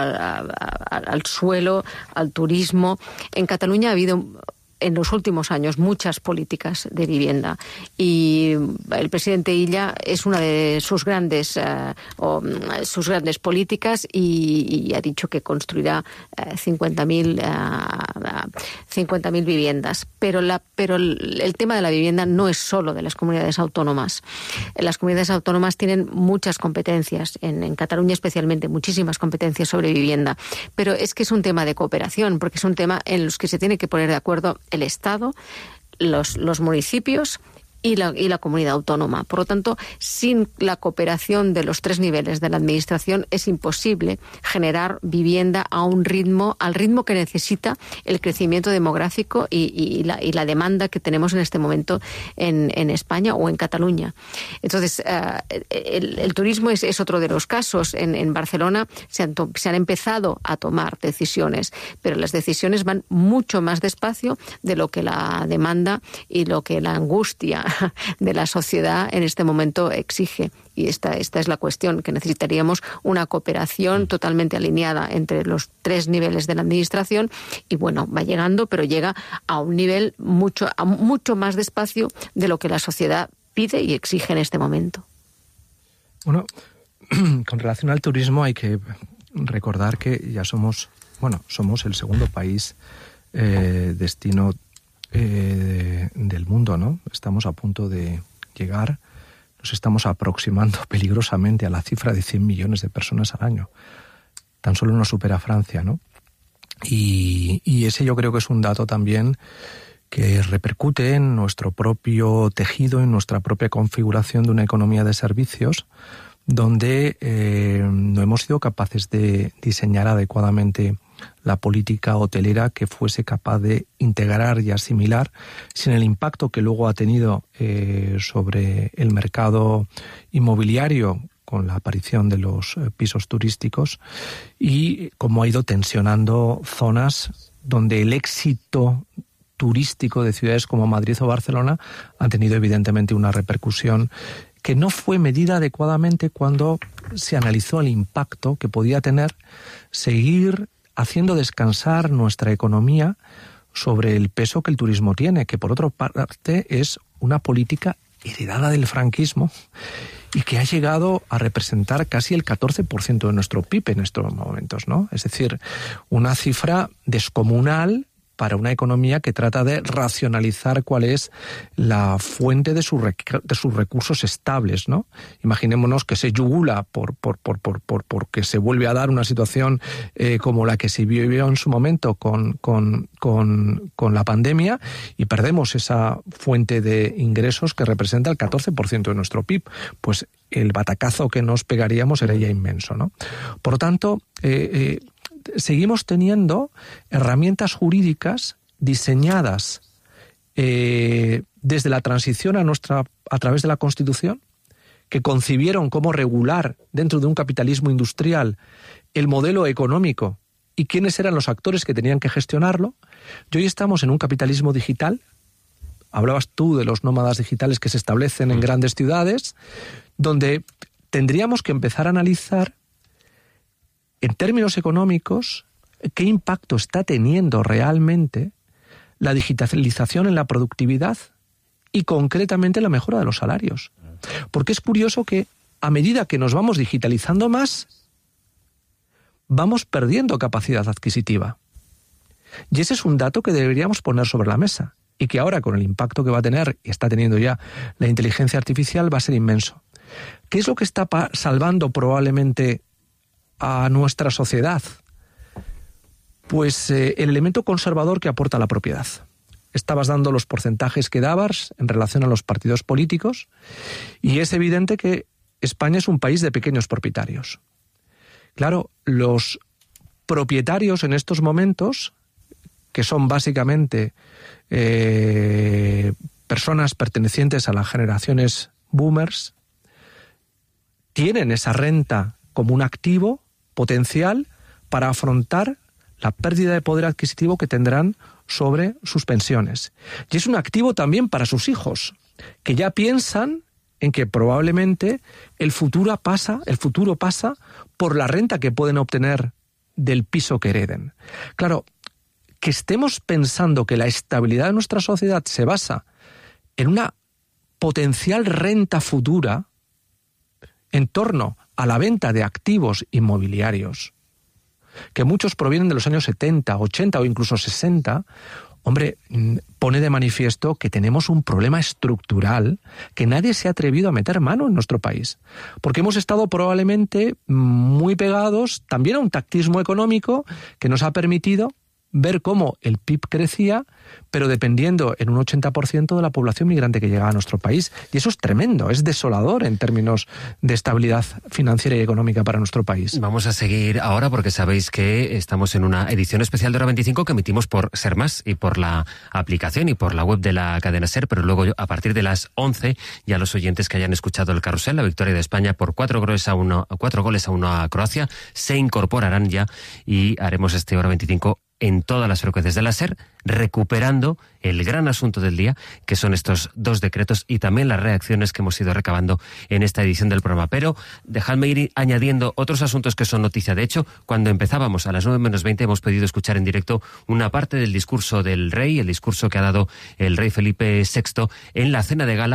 al suelo, al turismo. En Cataluña ha habido en los últimos años muchas políticas de vivienda y el presidente Illa es una de sus grandes políticas y ha dicho que construirá 50.000 viviendas. Pero el tema de la vivienda no es solo de las comunidades autónomas. Las comunidades autónomas tienen muchas competencias, en Cataluña especialmente, muchísimas competencias sobre vivienda. Pero es que es un tema de cooperación, porque es un tema en los que se tiene que poner de acuerdo el Estado, los municipios y la comunidad autónoma. Por lo tanto, sin la cooperación de los 3 niveles de la administración es imposible generar vivienda al ritmo que necesita el crecimiento demográfico y la demanda que tenemos en este momento en España o en Cataluña. Entonces, el turismo es otro de los casos. En Barcelona se han empezado a tomar decisiones, pero las decisiones van mucho más despacio de lo que la demanda y lo que la angustia de la sociedad en este momento exige. Y esta es la cuestión, que necesitaríamos una cooperación totalmente alineada entre los 3 niveles de la administración y bueno, va llegando, pero llega a un nivel mucho más despacio de lo que la sociedad pide y exige en este momento. Bueno, con relación al turismo hay que recordar que ya somos el segundo país destino del mundo, ¿no? Estamos a punto de llegar, nos estamos aproximando peligrosamente a la cifra de 100 millones de personas al año. Tan solo nos supera Francia, ¿no? Y ese yo creo que es un dato también que repercute en nuestro propio tejido, en nuestra propia configuración de una economía de servicios, donde no hemos sido capaces de diseñar adecuadamente la política hotelera que fuese capaz de integrar y asimilar, sin el impacto que luego ha tenido sobre el mercado inmobiliario con la aparición de los pisos turísticos y cómo ha ido tensionando zonas donde el éxito turístico de ciudades como Madrid o Barcelona han tenido evidentemente una repercusión que no fue medida adecuadamente cuando se analizó el impacto que podía tener seguir haciendo descansar nuestra economía sobre el peso que el turismo tiene, que por otra parte es una política heredada del franquismo y que ha llegado a representar casi el 14% de nuestro PIB en estos momentos, ¿no? Es decir, una cifra descomunal para una economía que trata de racionalizar cuál es la fuente de sus recursos estables, ¿no? Imaginémonos que se yugula porque se vuelve a dar una situación como la que se vivió en su momento con la pandemia y perdemos esa fuente de ingresos que representa el 14% de nuestro PIB. Pues el batacazo que nos pegaríamos sería inmenso, ¿no? Por lo tanto, seguimos teniendo herramientas jurídicas diseñadas desde la transición a través de la Constitución, que concibieron cómo regular dentro de un capitalismo industrial el modelo económico y quiénes eran los actores que tenían que gestionarlo. Y hoy estamos en un capitalismo digital. Hablabas tú de los nómadas digitales que se establecen en grandes ciudades, donde tendríamos que empezar a analizar en términos económicos, ¿qué impacto está teniendo realmente la digitalización en la productividad y concretamente la mejora de los salarios? Porque es curioso que a medida que nos vamos digitalizando más, vamos perdiendo capacidad adquisitiva. Y ese es un dato que deberíamos poner sobre la mesa y que ahora con el impacto que va a tener, y está teniendo ya la inteligencia artificial, va a ser inmenso. ¿Qué es lo que está salvando probablemente a nuestra sociedad? Pues el elemento conservador que aporta la propiedad. Estabas dando los porcentajes que dabas en relación a los partidos políticos y es evidente que España es un país de pequeños propietarios. Claro, los propietarios en estos momentos, que son básicamente personas pertenecientes a las generaciones boomers, tienen esa renta como un activo potencial para afrontar la pérdida de poder adquisitivo que tendrán sobre sus pensiones. Y es un activo también para sus hijos, que ya piensan en que probablemente el futuro pasa por la renta que pueden obtener del piso que hereden. Claro, que estemos pensando que la estabilidad de nuestra sociedad se basa en una potencial renta futura en torno a la venta de activos inmobiliarios, que muchos provienen de los años 70, 80 o incluso 60, hombre, pone de manifiesto que tenemos un problema estructural que nadie se ha atrevido a meter mano en nuestro país. Porque hemos estado probablemente muy pegados también a un tactismo económico que nos ha permitido ver cómo el PIB crecía, pero dependiendo en un 80% de la población migrante que llegaba a nuestro país. Y eso es tremendo, es desolador en términos de estabilidad financiera y económica para nuestro país. Vamos a seguir ahora porque sabéis que estamos en una edición especial de Hora 25 que emitimos por Ser Más y por la aplicación y por la web de la cadena Ser, pero luego a partir de las 11 ya los oyentes que hayan escuchado el carrusel, la victoria de España por 4 goles a 1 a Croacia, se incorporarán ya y haremos este Hora 25 en todas las frecuencias de la SER, recuperando el gran asunto del día, que son estos 2 decretos y también las reacciones que hemos ido recabando en esta edición del programa. Pero dejadme ir añadiendo otros asuntos que son noticia. De hecho, cuando empezábamos a las 9 menos 20 hemos podido escuchar en directo una parte del discurso del rey, el discurso que ha dado el rey Felipe VI en la cena de gala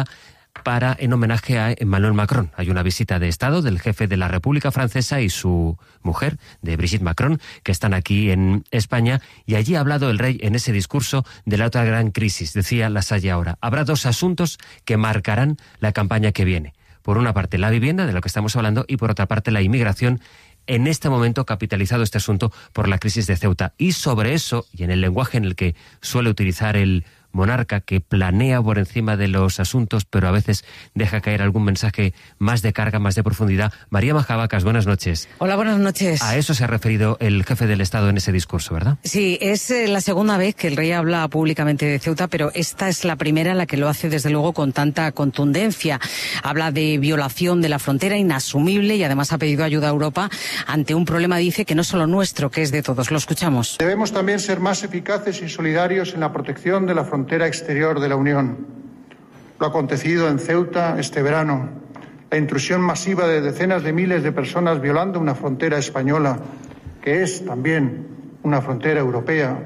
en homenaje a Emmanuel Macron. Hay una visita de Estado del jefe de la República Francesa y su mujer, de Brigitte Macron, que están aquí en España, y allí ha hablado el rey en ese discurso de la otra gran crisis. Decía Lasalle ahora, habrá 2 asuntos que marcarán la campaña que viene. Por una parte, la vivienda, de lo que estamos hablando, y por otra parte, la inmigración, en este momento capitalizado este asunto por la crisis de Ceuta. Y sobre eso, y en el lenguaje en el que suele utilizar el monarca, que planea por encima de los asuntos, pero a veces deja caer algún mensaje más de carga, más de profundidad. María Majabacas, buenas noches. Hola, buenas noches. A eso se ha referido el jefe del Estado en ese discurso, ¿verdad? Sí, es la segunda vez que el rey habla públicamente de Ceuta, pero esta es la primera en la que lo hace desde luego con tanta contundencia. Habla de violación de la frontera inasumible y además ha pedido ayuda a Europa ante un problema, dice, que no es solo nuestro, que es de todos. Lo escuchamos. Debemos también ser más eficaces y solidarios en la protección de la frontera exterior de la Unión. Lo acontecido en Ceuta este verano, la intrusión masiva de decenas de miles de personas violando una frontera española, que es también una frontera europea,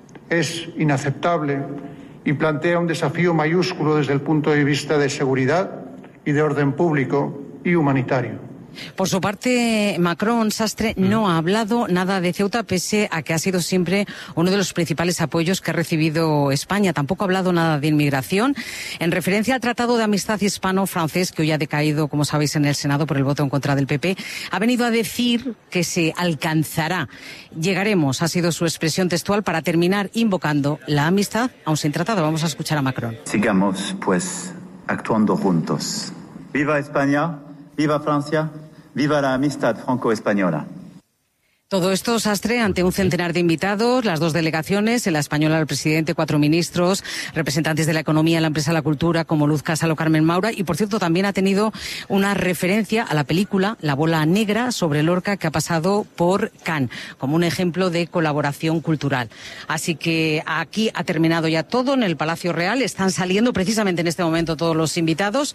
es inaceptable y plantea un desafío mayúsculo desde el punto de vista de seguridad y de orden público y humanitario. Por su parte, Macron, Sastre, no ha hablado nada de Ceuta, pese a que ha sido siempre uno de los principales apoyos que ha recibido España. Tampoco ha hablado nada de inmigración. En referencia al Tratado de Amistad Hispano-Francés, que hoy ha decaído, como sabéis, en el Senado por el voto en contra del PP, ha venido a decir que se alcanzará. Llegaremos, ha sido su expresión textual, para terminar invocando la amistad, aun sin tratado. Vamos a escuchar a Macron. Sigamos, pues, actuando juntos. ¡Viva España! ¡Viva Francia! ¡Viva la amistad franco-española! Todo esto, Sastre, ante un centenar de invitados, las dos delegaciones, en la española el presidente, 4 ministros, representantes de la economía, la empresa, la cultura, como Luz Casal o Carmen Maura, y por cierto también ha tenido una referencia a la película La bola negra sobre Lorca, que ha pasado por Cannes, como un ejemplo de colaboración cultural. Así que aquí ha terminado ya todo en el Palacio Real, están saliendo precisamente en este momento todos los invitados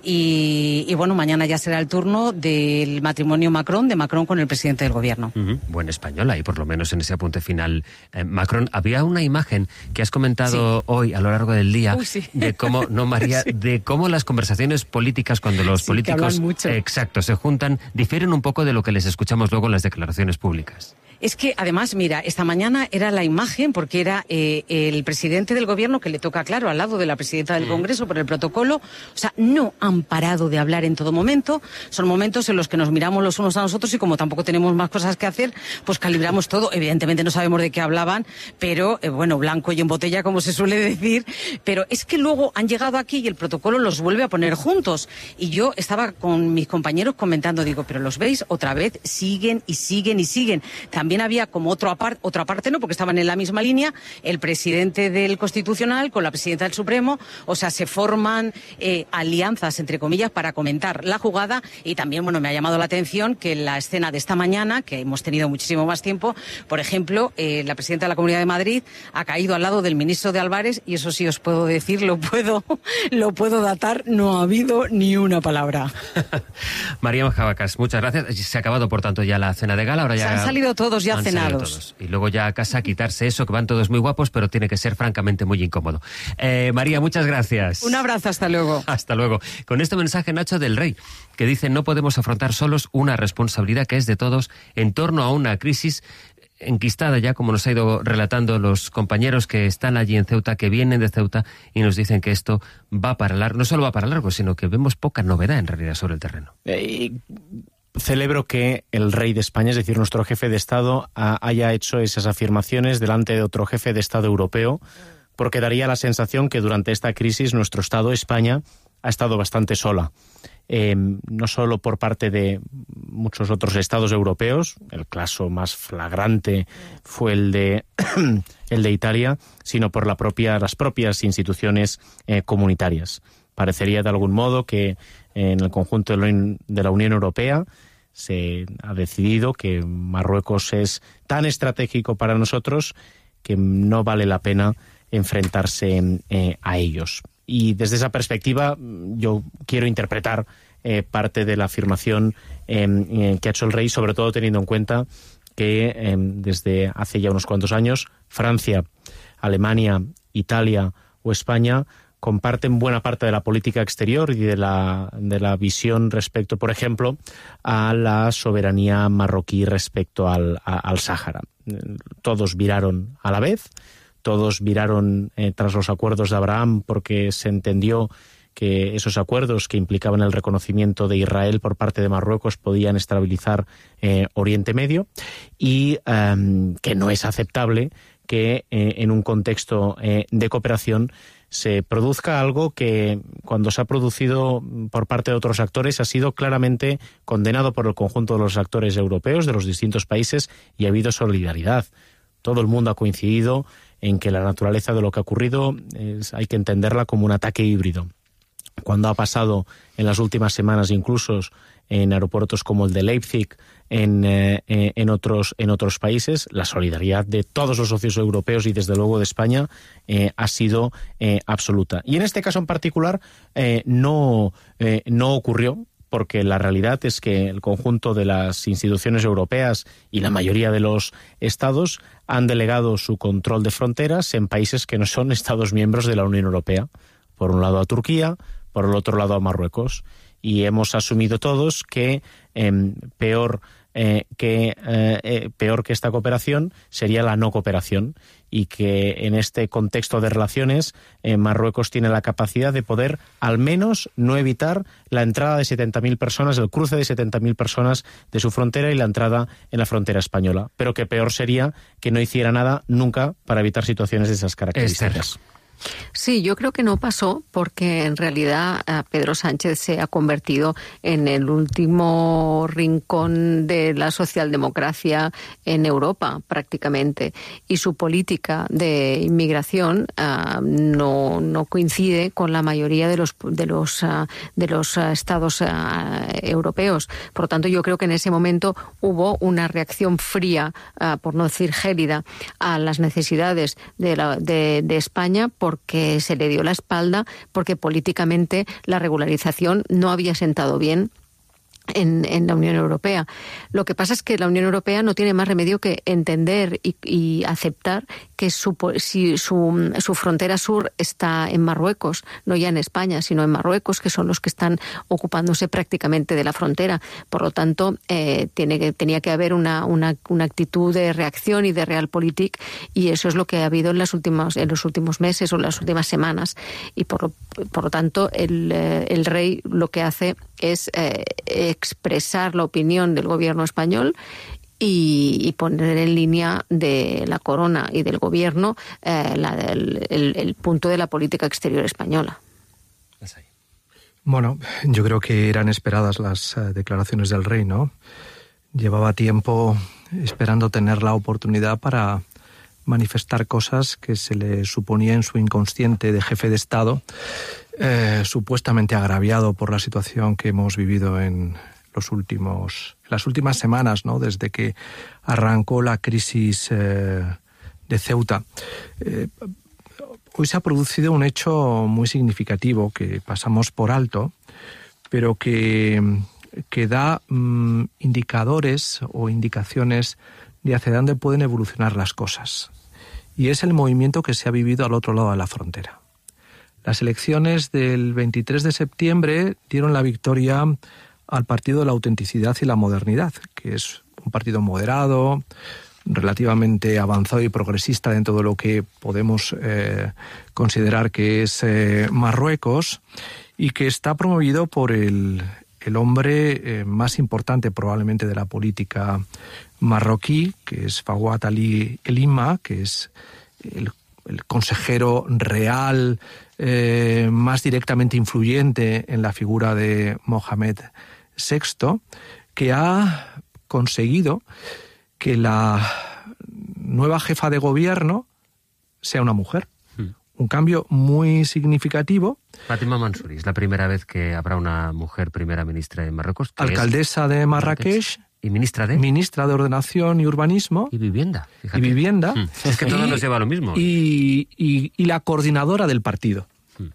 y bueno, mañana ya será el turno del matrimonio Macron, de Macron con el presidente del gobierno. Buen español ahí, por lo menos en ese apunte final. Macron, había una imagen que has comentado hoy a lo largo del día de cómo, no María, de cómo las conversaciones políticas cuando los políticos se juntan, difieren un poco de lo que les escuchamos luego en las declaraciones públicas. Es que, además, mira, esta mañana era la imagen, porque era el presidente del gobierno, que le toca, claro, al lado de la presidenta del Congreso por el protocolo. O sea, no han parado de hablar en todo momento. Son momentos en los que nos miramos los unos a nosotros y como tampoco tenemos más cosas que hacer, pues calibramos todo. Evidentemente no sabemos de qué hablaban, pero, bueno, blanco y en botella, como se suele decir. Pero es que luego han llegado aquí y el protocolo los vuelve a poner juntos. Y yo estaba con mis compañeros comentando, digo, pero ¿los veis? Otra vez siguen y siguen y siguen. También había como otra parte, no, porque estaban en la misma línea, el presidente del Constitucional con la presidenta del Supremo. O sea, se forman alianzas, entre comillas, para comentar la jugada. Y también, bueno, me ha llamado la atención que en la escena de esta mañana, que hemos tenido muchísimo más tiempo, por ejemplo, la presidenta de la Comunidad de Madrid ha caído al lado del ministro de Álvarez, y eso sí os puedo decir, lo puedo datar, no ha habido ni una palabra. María Majabacas, muchas gracias. Se ha acabado, por tanto, ya la cena de gala. Ahora ya se han salido todos ya cenados. Y luego ya a casa a quitarse eso, que van todos muy guapos, pero tiene que ser francamente muy incómodo. María, muchas gracias. Un abrazo, hasta luego. Hasta luego. Con este mensaje, Nacho, del Rey, que dice: no podemos afrontar solos una responsabilidad que es de todos en torno a una crisis enquistada ya, como nos ha ido relatando los compañeros que están allí en Ceuta, que vienen de Ceuta, y nos dicen que esto va para largo. No solo va para largo, sino que vemos poca novedad en realidad sobre el terreno. Celebro que el rey de España, es decir, nuestro jefe de Estado, haya hecho esas afirmaciones delante de otro jefe de Estado europeo, porque daría la sensación que durante esta crisis nuestro Estado, España, ha estado bastante sola. No solo por parte de muchos otros estados europeos, el caso más flagrante fue el de Italia, sino por las propias instituciones comunitarias. Parecería de algún modo que en el conjunto de la Unión Europea se ha decidido que Marruecos es tan estratégico para nosotros que no vale la pena enfrentarse a ellos. Y desde esa perspectiva yo quiero interpretar parte de la afirmación que ha hecho el rey, sobre todo teniendo en cuenta que desde hace ya unos cuantos años Francia, Alemania, Italia o España comparten buena parte de la política exterior y de la visión respecto, por ejemplo, a la soberanía marroquí respecto al Sáhara. Todos viraron a la vez, todos viraron tras los acuerdos de Abraham, porque se entendió que esos acuerdos que implicaban el reconocimiento de Israel por parte de Marruecos podían estabilizar Oriente Medio, y que no es aceptable que en un contexto de cooperación se produzca algo que, cuando se ha producido por parte de otros actores, ha sido claramente condenado por el conjunto de los actores europeos de los distintos países, y ha habido solidaridad. Todo el mundo ha coincidido en que la naturaleza de lo que ha ocurrido hay que entenderla como un ataque híbrido. Cuando ha pasado en las últimas semanas, incluso en aeropuertos como el de Leipzig, en otros países, la solidaridad de todos los socios europeos y desde luego de España ha sido absoluta. Y en este caso en particular no ocurrió, porque la realidad es que el conjunto de las instituciones europeas y la mayoría de los estados han delegado su control de fronteras en países que no son estados miembros de la Unión Europea. Por un lado a Turquía, por el otro lado a Marruecos. y hemos asumido todos que peor que esta cooperación sería la no cooperación, y que en este contexto de relaciones Marruecos tiene la capacidad de poder al menos no evitar la entrada de 70.000 personas, el cruce de 70.000 personas de su frontera y la entrada en la frontera española, pero que peor sería que no hiciera nada nunca para evitar situaciones de esas características. Sí, yo creo que no pasó porque en realidad Pedro Sánchez se ha convertido en el último rincón de la socialdemocracia en Europa prácticamente, y su política de inmigración no coincide con la mayoría de los estados europeos. Por lo tanto, yo creo que en ese momento hubo una reacción fría, por no decir gélida, a las necesidades de España, porque se le dio la espalda, porque políticamente la regularización no había sentado bien en la Unión Europea. Lo que pasa es que la Unión Europea no tiene más remedio que entender y aceptar que si su frontera sur está en Marruecos, no ya en España, sino en Marruecos, que son los que están ocupándose prácticamente de la frontera. Por lo tanto, tenía que haber una actitud de reacción y de realpolitik, y eso es lo que ha habido en los últimos meses o en las últimas semanas. Y por lo tanto, el rey lo que hace es expresar la opinión del gobierno español y poner en línea de la corona y del gobierno el punto de la política exterior española. Bueno, yo creo que eran esperadas las declaraciones del rey, ¿no? Llevaba tiempo esperando tener la oportunidad para manifestar cosas que se le suponía en su inconsciente de jefe de Estado, supuestamente agraviado por la situación que hemos vivido en las últimas semanas, ¿no? Desde que arrancó la crisis de Ceuta. Hoy se ha producido un hecho muy significativo que pasamos por alto, pero que da indicadores o indicaciones de hacia dónde pueden evolucionar las cosas. Y es el movimiento que se ha vivido al otro lado de la frontera. Las elecciones del 23 de septiembre dieron la victoria al Partido de la Autenticidad y la Modernidad, que es un partido moderado, relativamente avanzado y progresista dentro de lo que podemos considerar que es Marruecos, y que está promovido por el hombre más importante probablemente de la política marroquí, que es Fawad Ali El-Imma, que es el consejero real más directamente influyente en la figura de Mohamed VI, que ha conseguido que la nueva jefa de gobierno sea una mujer. Un cambio muy significativo. Fátima Mansouri, es la primera vez que habrá una mujer primera ministra de Marruecos. Alcaldesa de Marrakech. ¿Y ministra de? Ministra de Ordenación y Urbanismo. Y Vivienda. Fíjate. Y Vivienda. Es que todo nos lleva a lo mismo. Y la coordinadora del partido.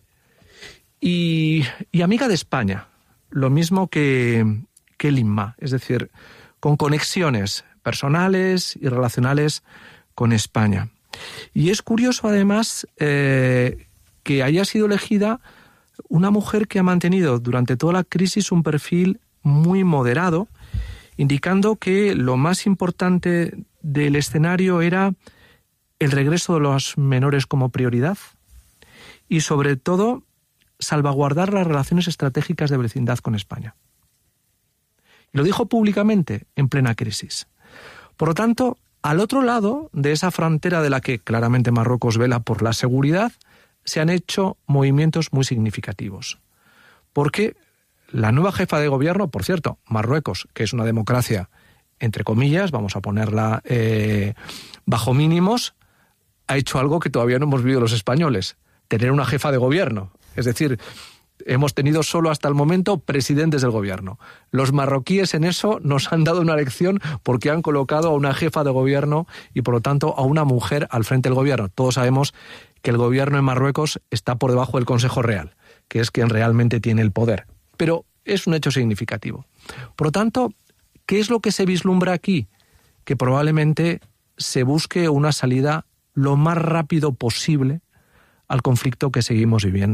Y amiga de España. Lo mismo que El-Imma. Es decir, con conexiones personales y relacionales con España. Y es curioso, además, que haya sido elegida una mujer que ha mantenido durante toda la crisis un perfil muy moderado, indicando que lo más importante del escenario era el regreso de los menores como prioridad y, sobre todo, salvaguardar las relaciones estratégicas de vecindad con España. Y lo dijo públicamente en plena crisis. Por lo tanto, al otro lado de esa frontera de la que claramente Marruecos vela por la seguridad, se han hecho movimientos muy significativos. Porque la nueva jefa de gobierno, por cierto, Marruecos, que es una democracia, entre comillas, vamos a ponerla bajo mínimos, ha hecho algo que todavía no hemos vivido los españoles, tener una jefa de gobierno. Es decir, hemos tenido solo hasta el momento presidentes del gobierno. Los marroquíes en eso nos han dado una lección porque han colocado a una jefa de gobierno y, por lo tanto, a una mujer al frente del gobierno. Todos sabemos que el gobierno en Marruecos está por debajo del Consejo Real, que es quien realmente tiene el poder. Pero es un hecho significativo. Por lo tanto, ¿qué es lo que se vislumbra aquí? Que probablemente se busque una salida lo más rápido posible al conflicto que seguimos viviendo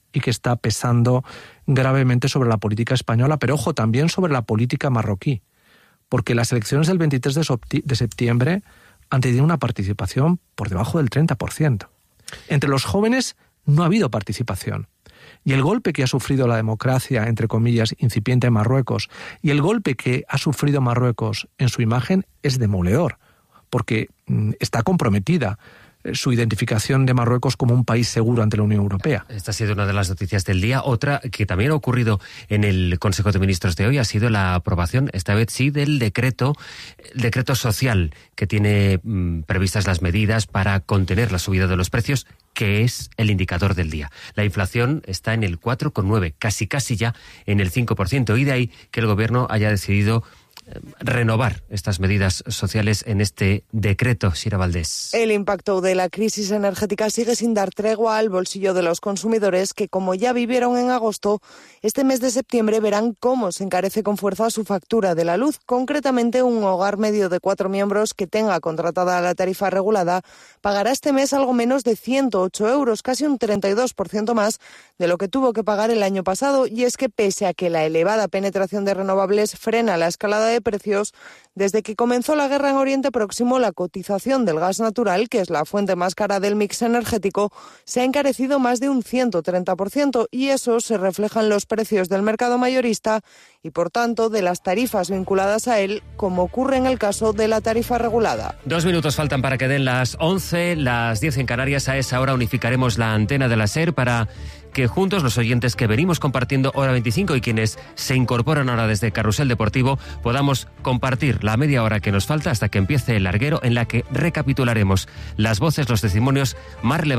y que está pesando gravemente sobre la política española, pero ojo, también sobre la política marroquí, porque las elecciones del 23 de septiembre han tenido una participación por debajo del 30%. Entre los jóvenes no ha habido participación. Y el golpe que ha sufrido la democracia, entre comillas, incipiente en Marruecos, y el golpe que ha sufrido Marruecos en su imagen es demoledor, porque está comprometida su identificación de Marruecos como un país seguro ante la Unión Europea. Esta ha sido una de las noticias del día. Otra que también ha ocurrido en el Consejo de Ministros de hoy ha sido la aprobación, esta vez sí, del decreto social que tiene previstas las medidas para contener la subida de los precios, que es el indicador del día. La inflación está en el 4,9, casi ya en el 5%, y de ahí que el Gobierno haya decidido renovar estas medidas sociales en este decreto. Sira Valdés. El impacto de la crisis energética sigue sin dar tregua al bolsillo de los consumidores que, como ya vivieron en agosto, este mes de septiembre verán cómo se encarece con fuerza su factura de la luz. Concretamente, un hogar medio de 4 miembros que tenga contratada la tarifa regulada pagará este mes algo menos de 108 euros, casi un 32% más de lo que tuvo que pagar el año pasado. Y es que, pese a que la elevada penetración de renovables frena la escalada de precios, desde que comenzó la guerra en Oriente Próximo, la cotización del gas natural, que es la fuente más cara del mix energético, se ha encarecido más de un 130%, y eso se refleja en los precios del mercado mayorista y, por tanto, de las tarifas vinculadas a él, como ocurre en el caso de la tarifa regulada. 2 minutos faltan para que den las 11, las 10 en Canarias. A esa hora unificaremos la antena de la SER para que juntos los oyentes que venimos compartiendo Hora 25 y quienes se incorporan ahora desde Carrusel Deportivo podamos compartir la media hora que nos falta hasta que empiece el larguero, en la que recapitularemos las voces, los testimonios más relevantes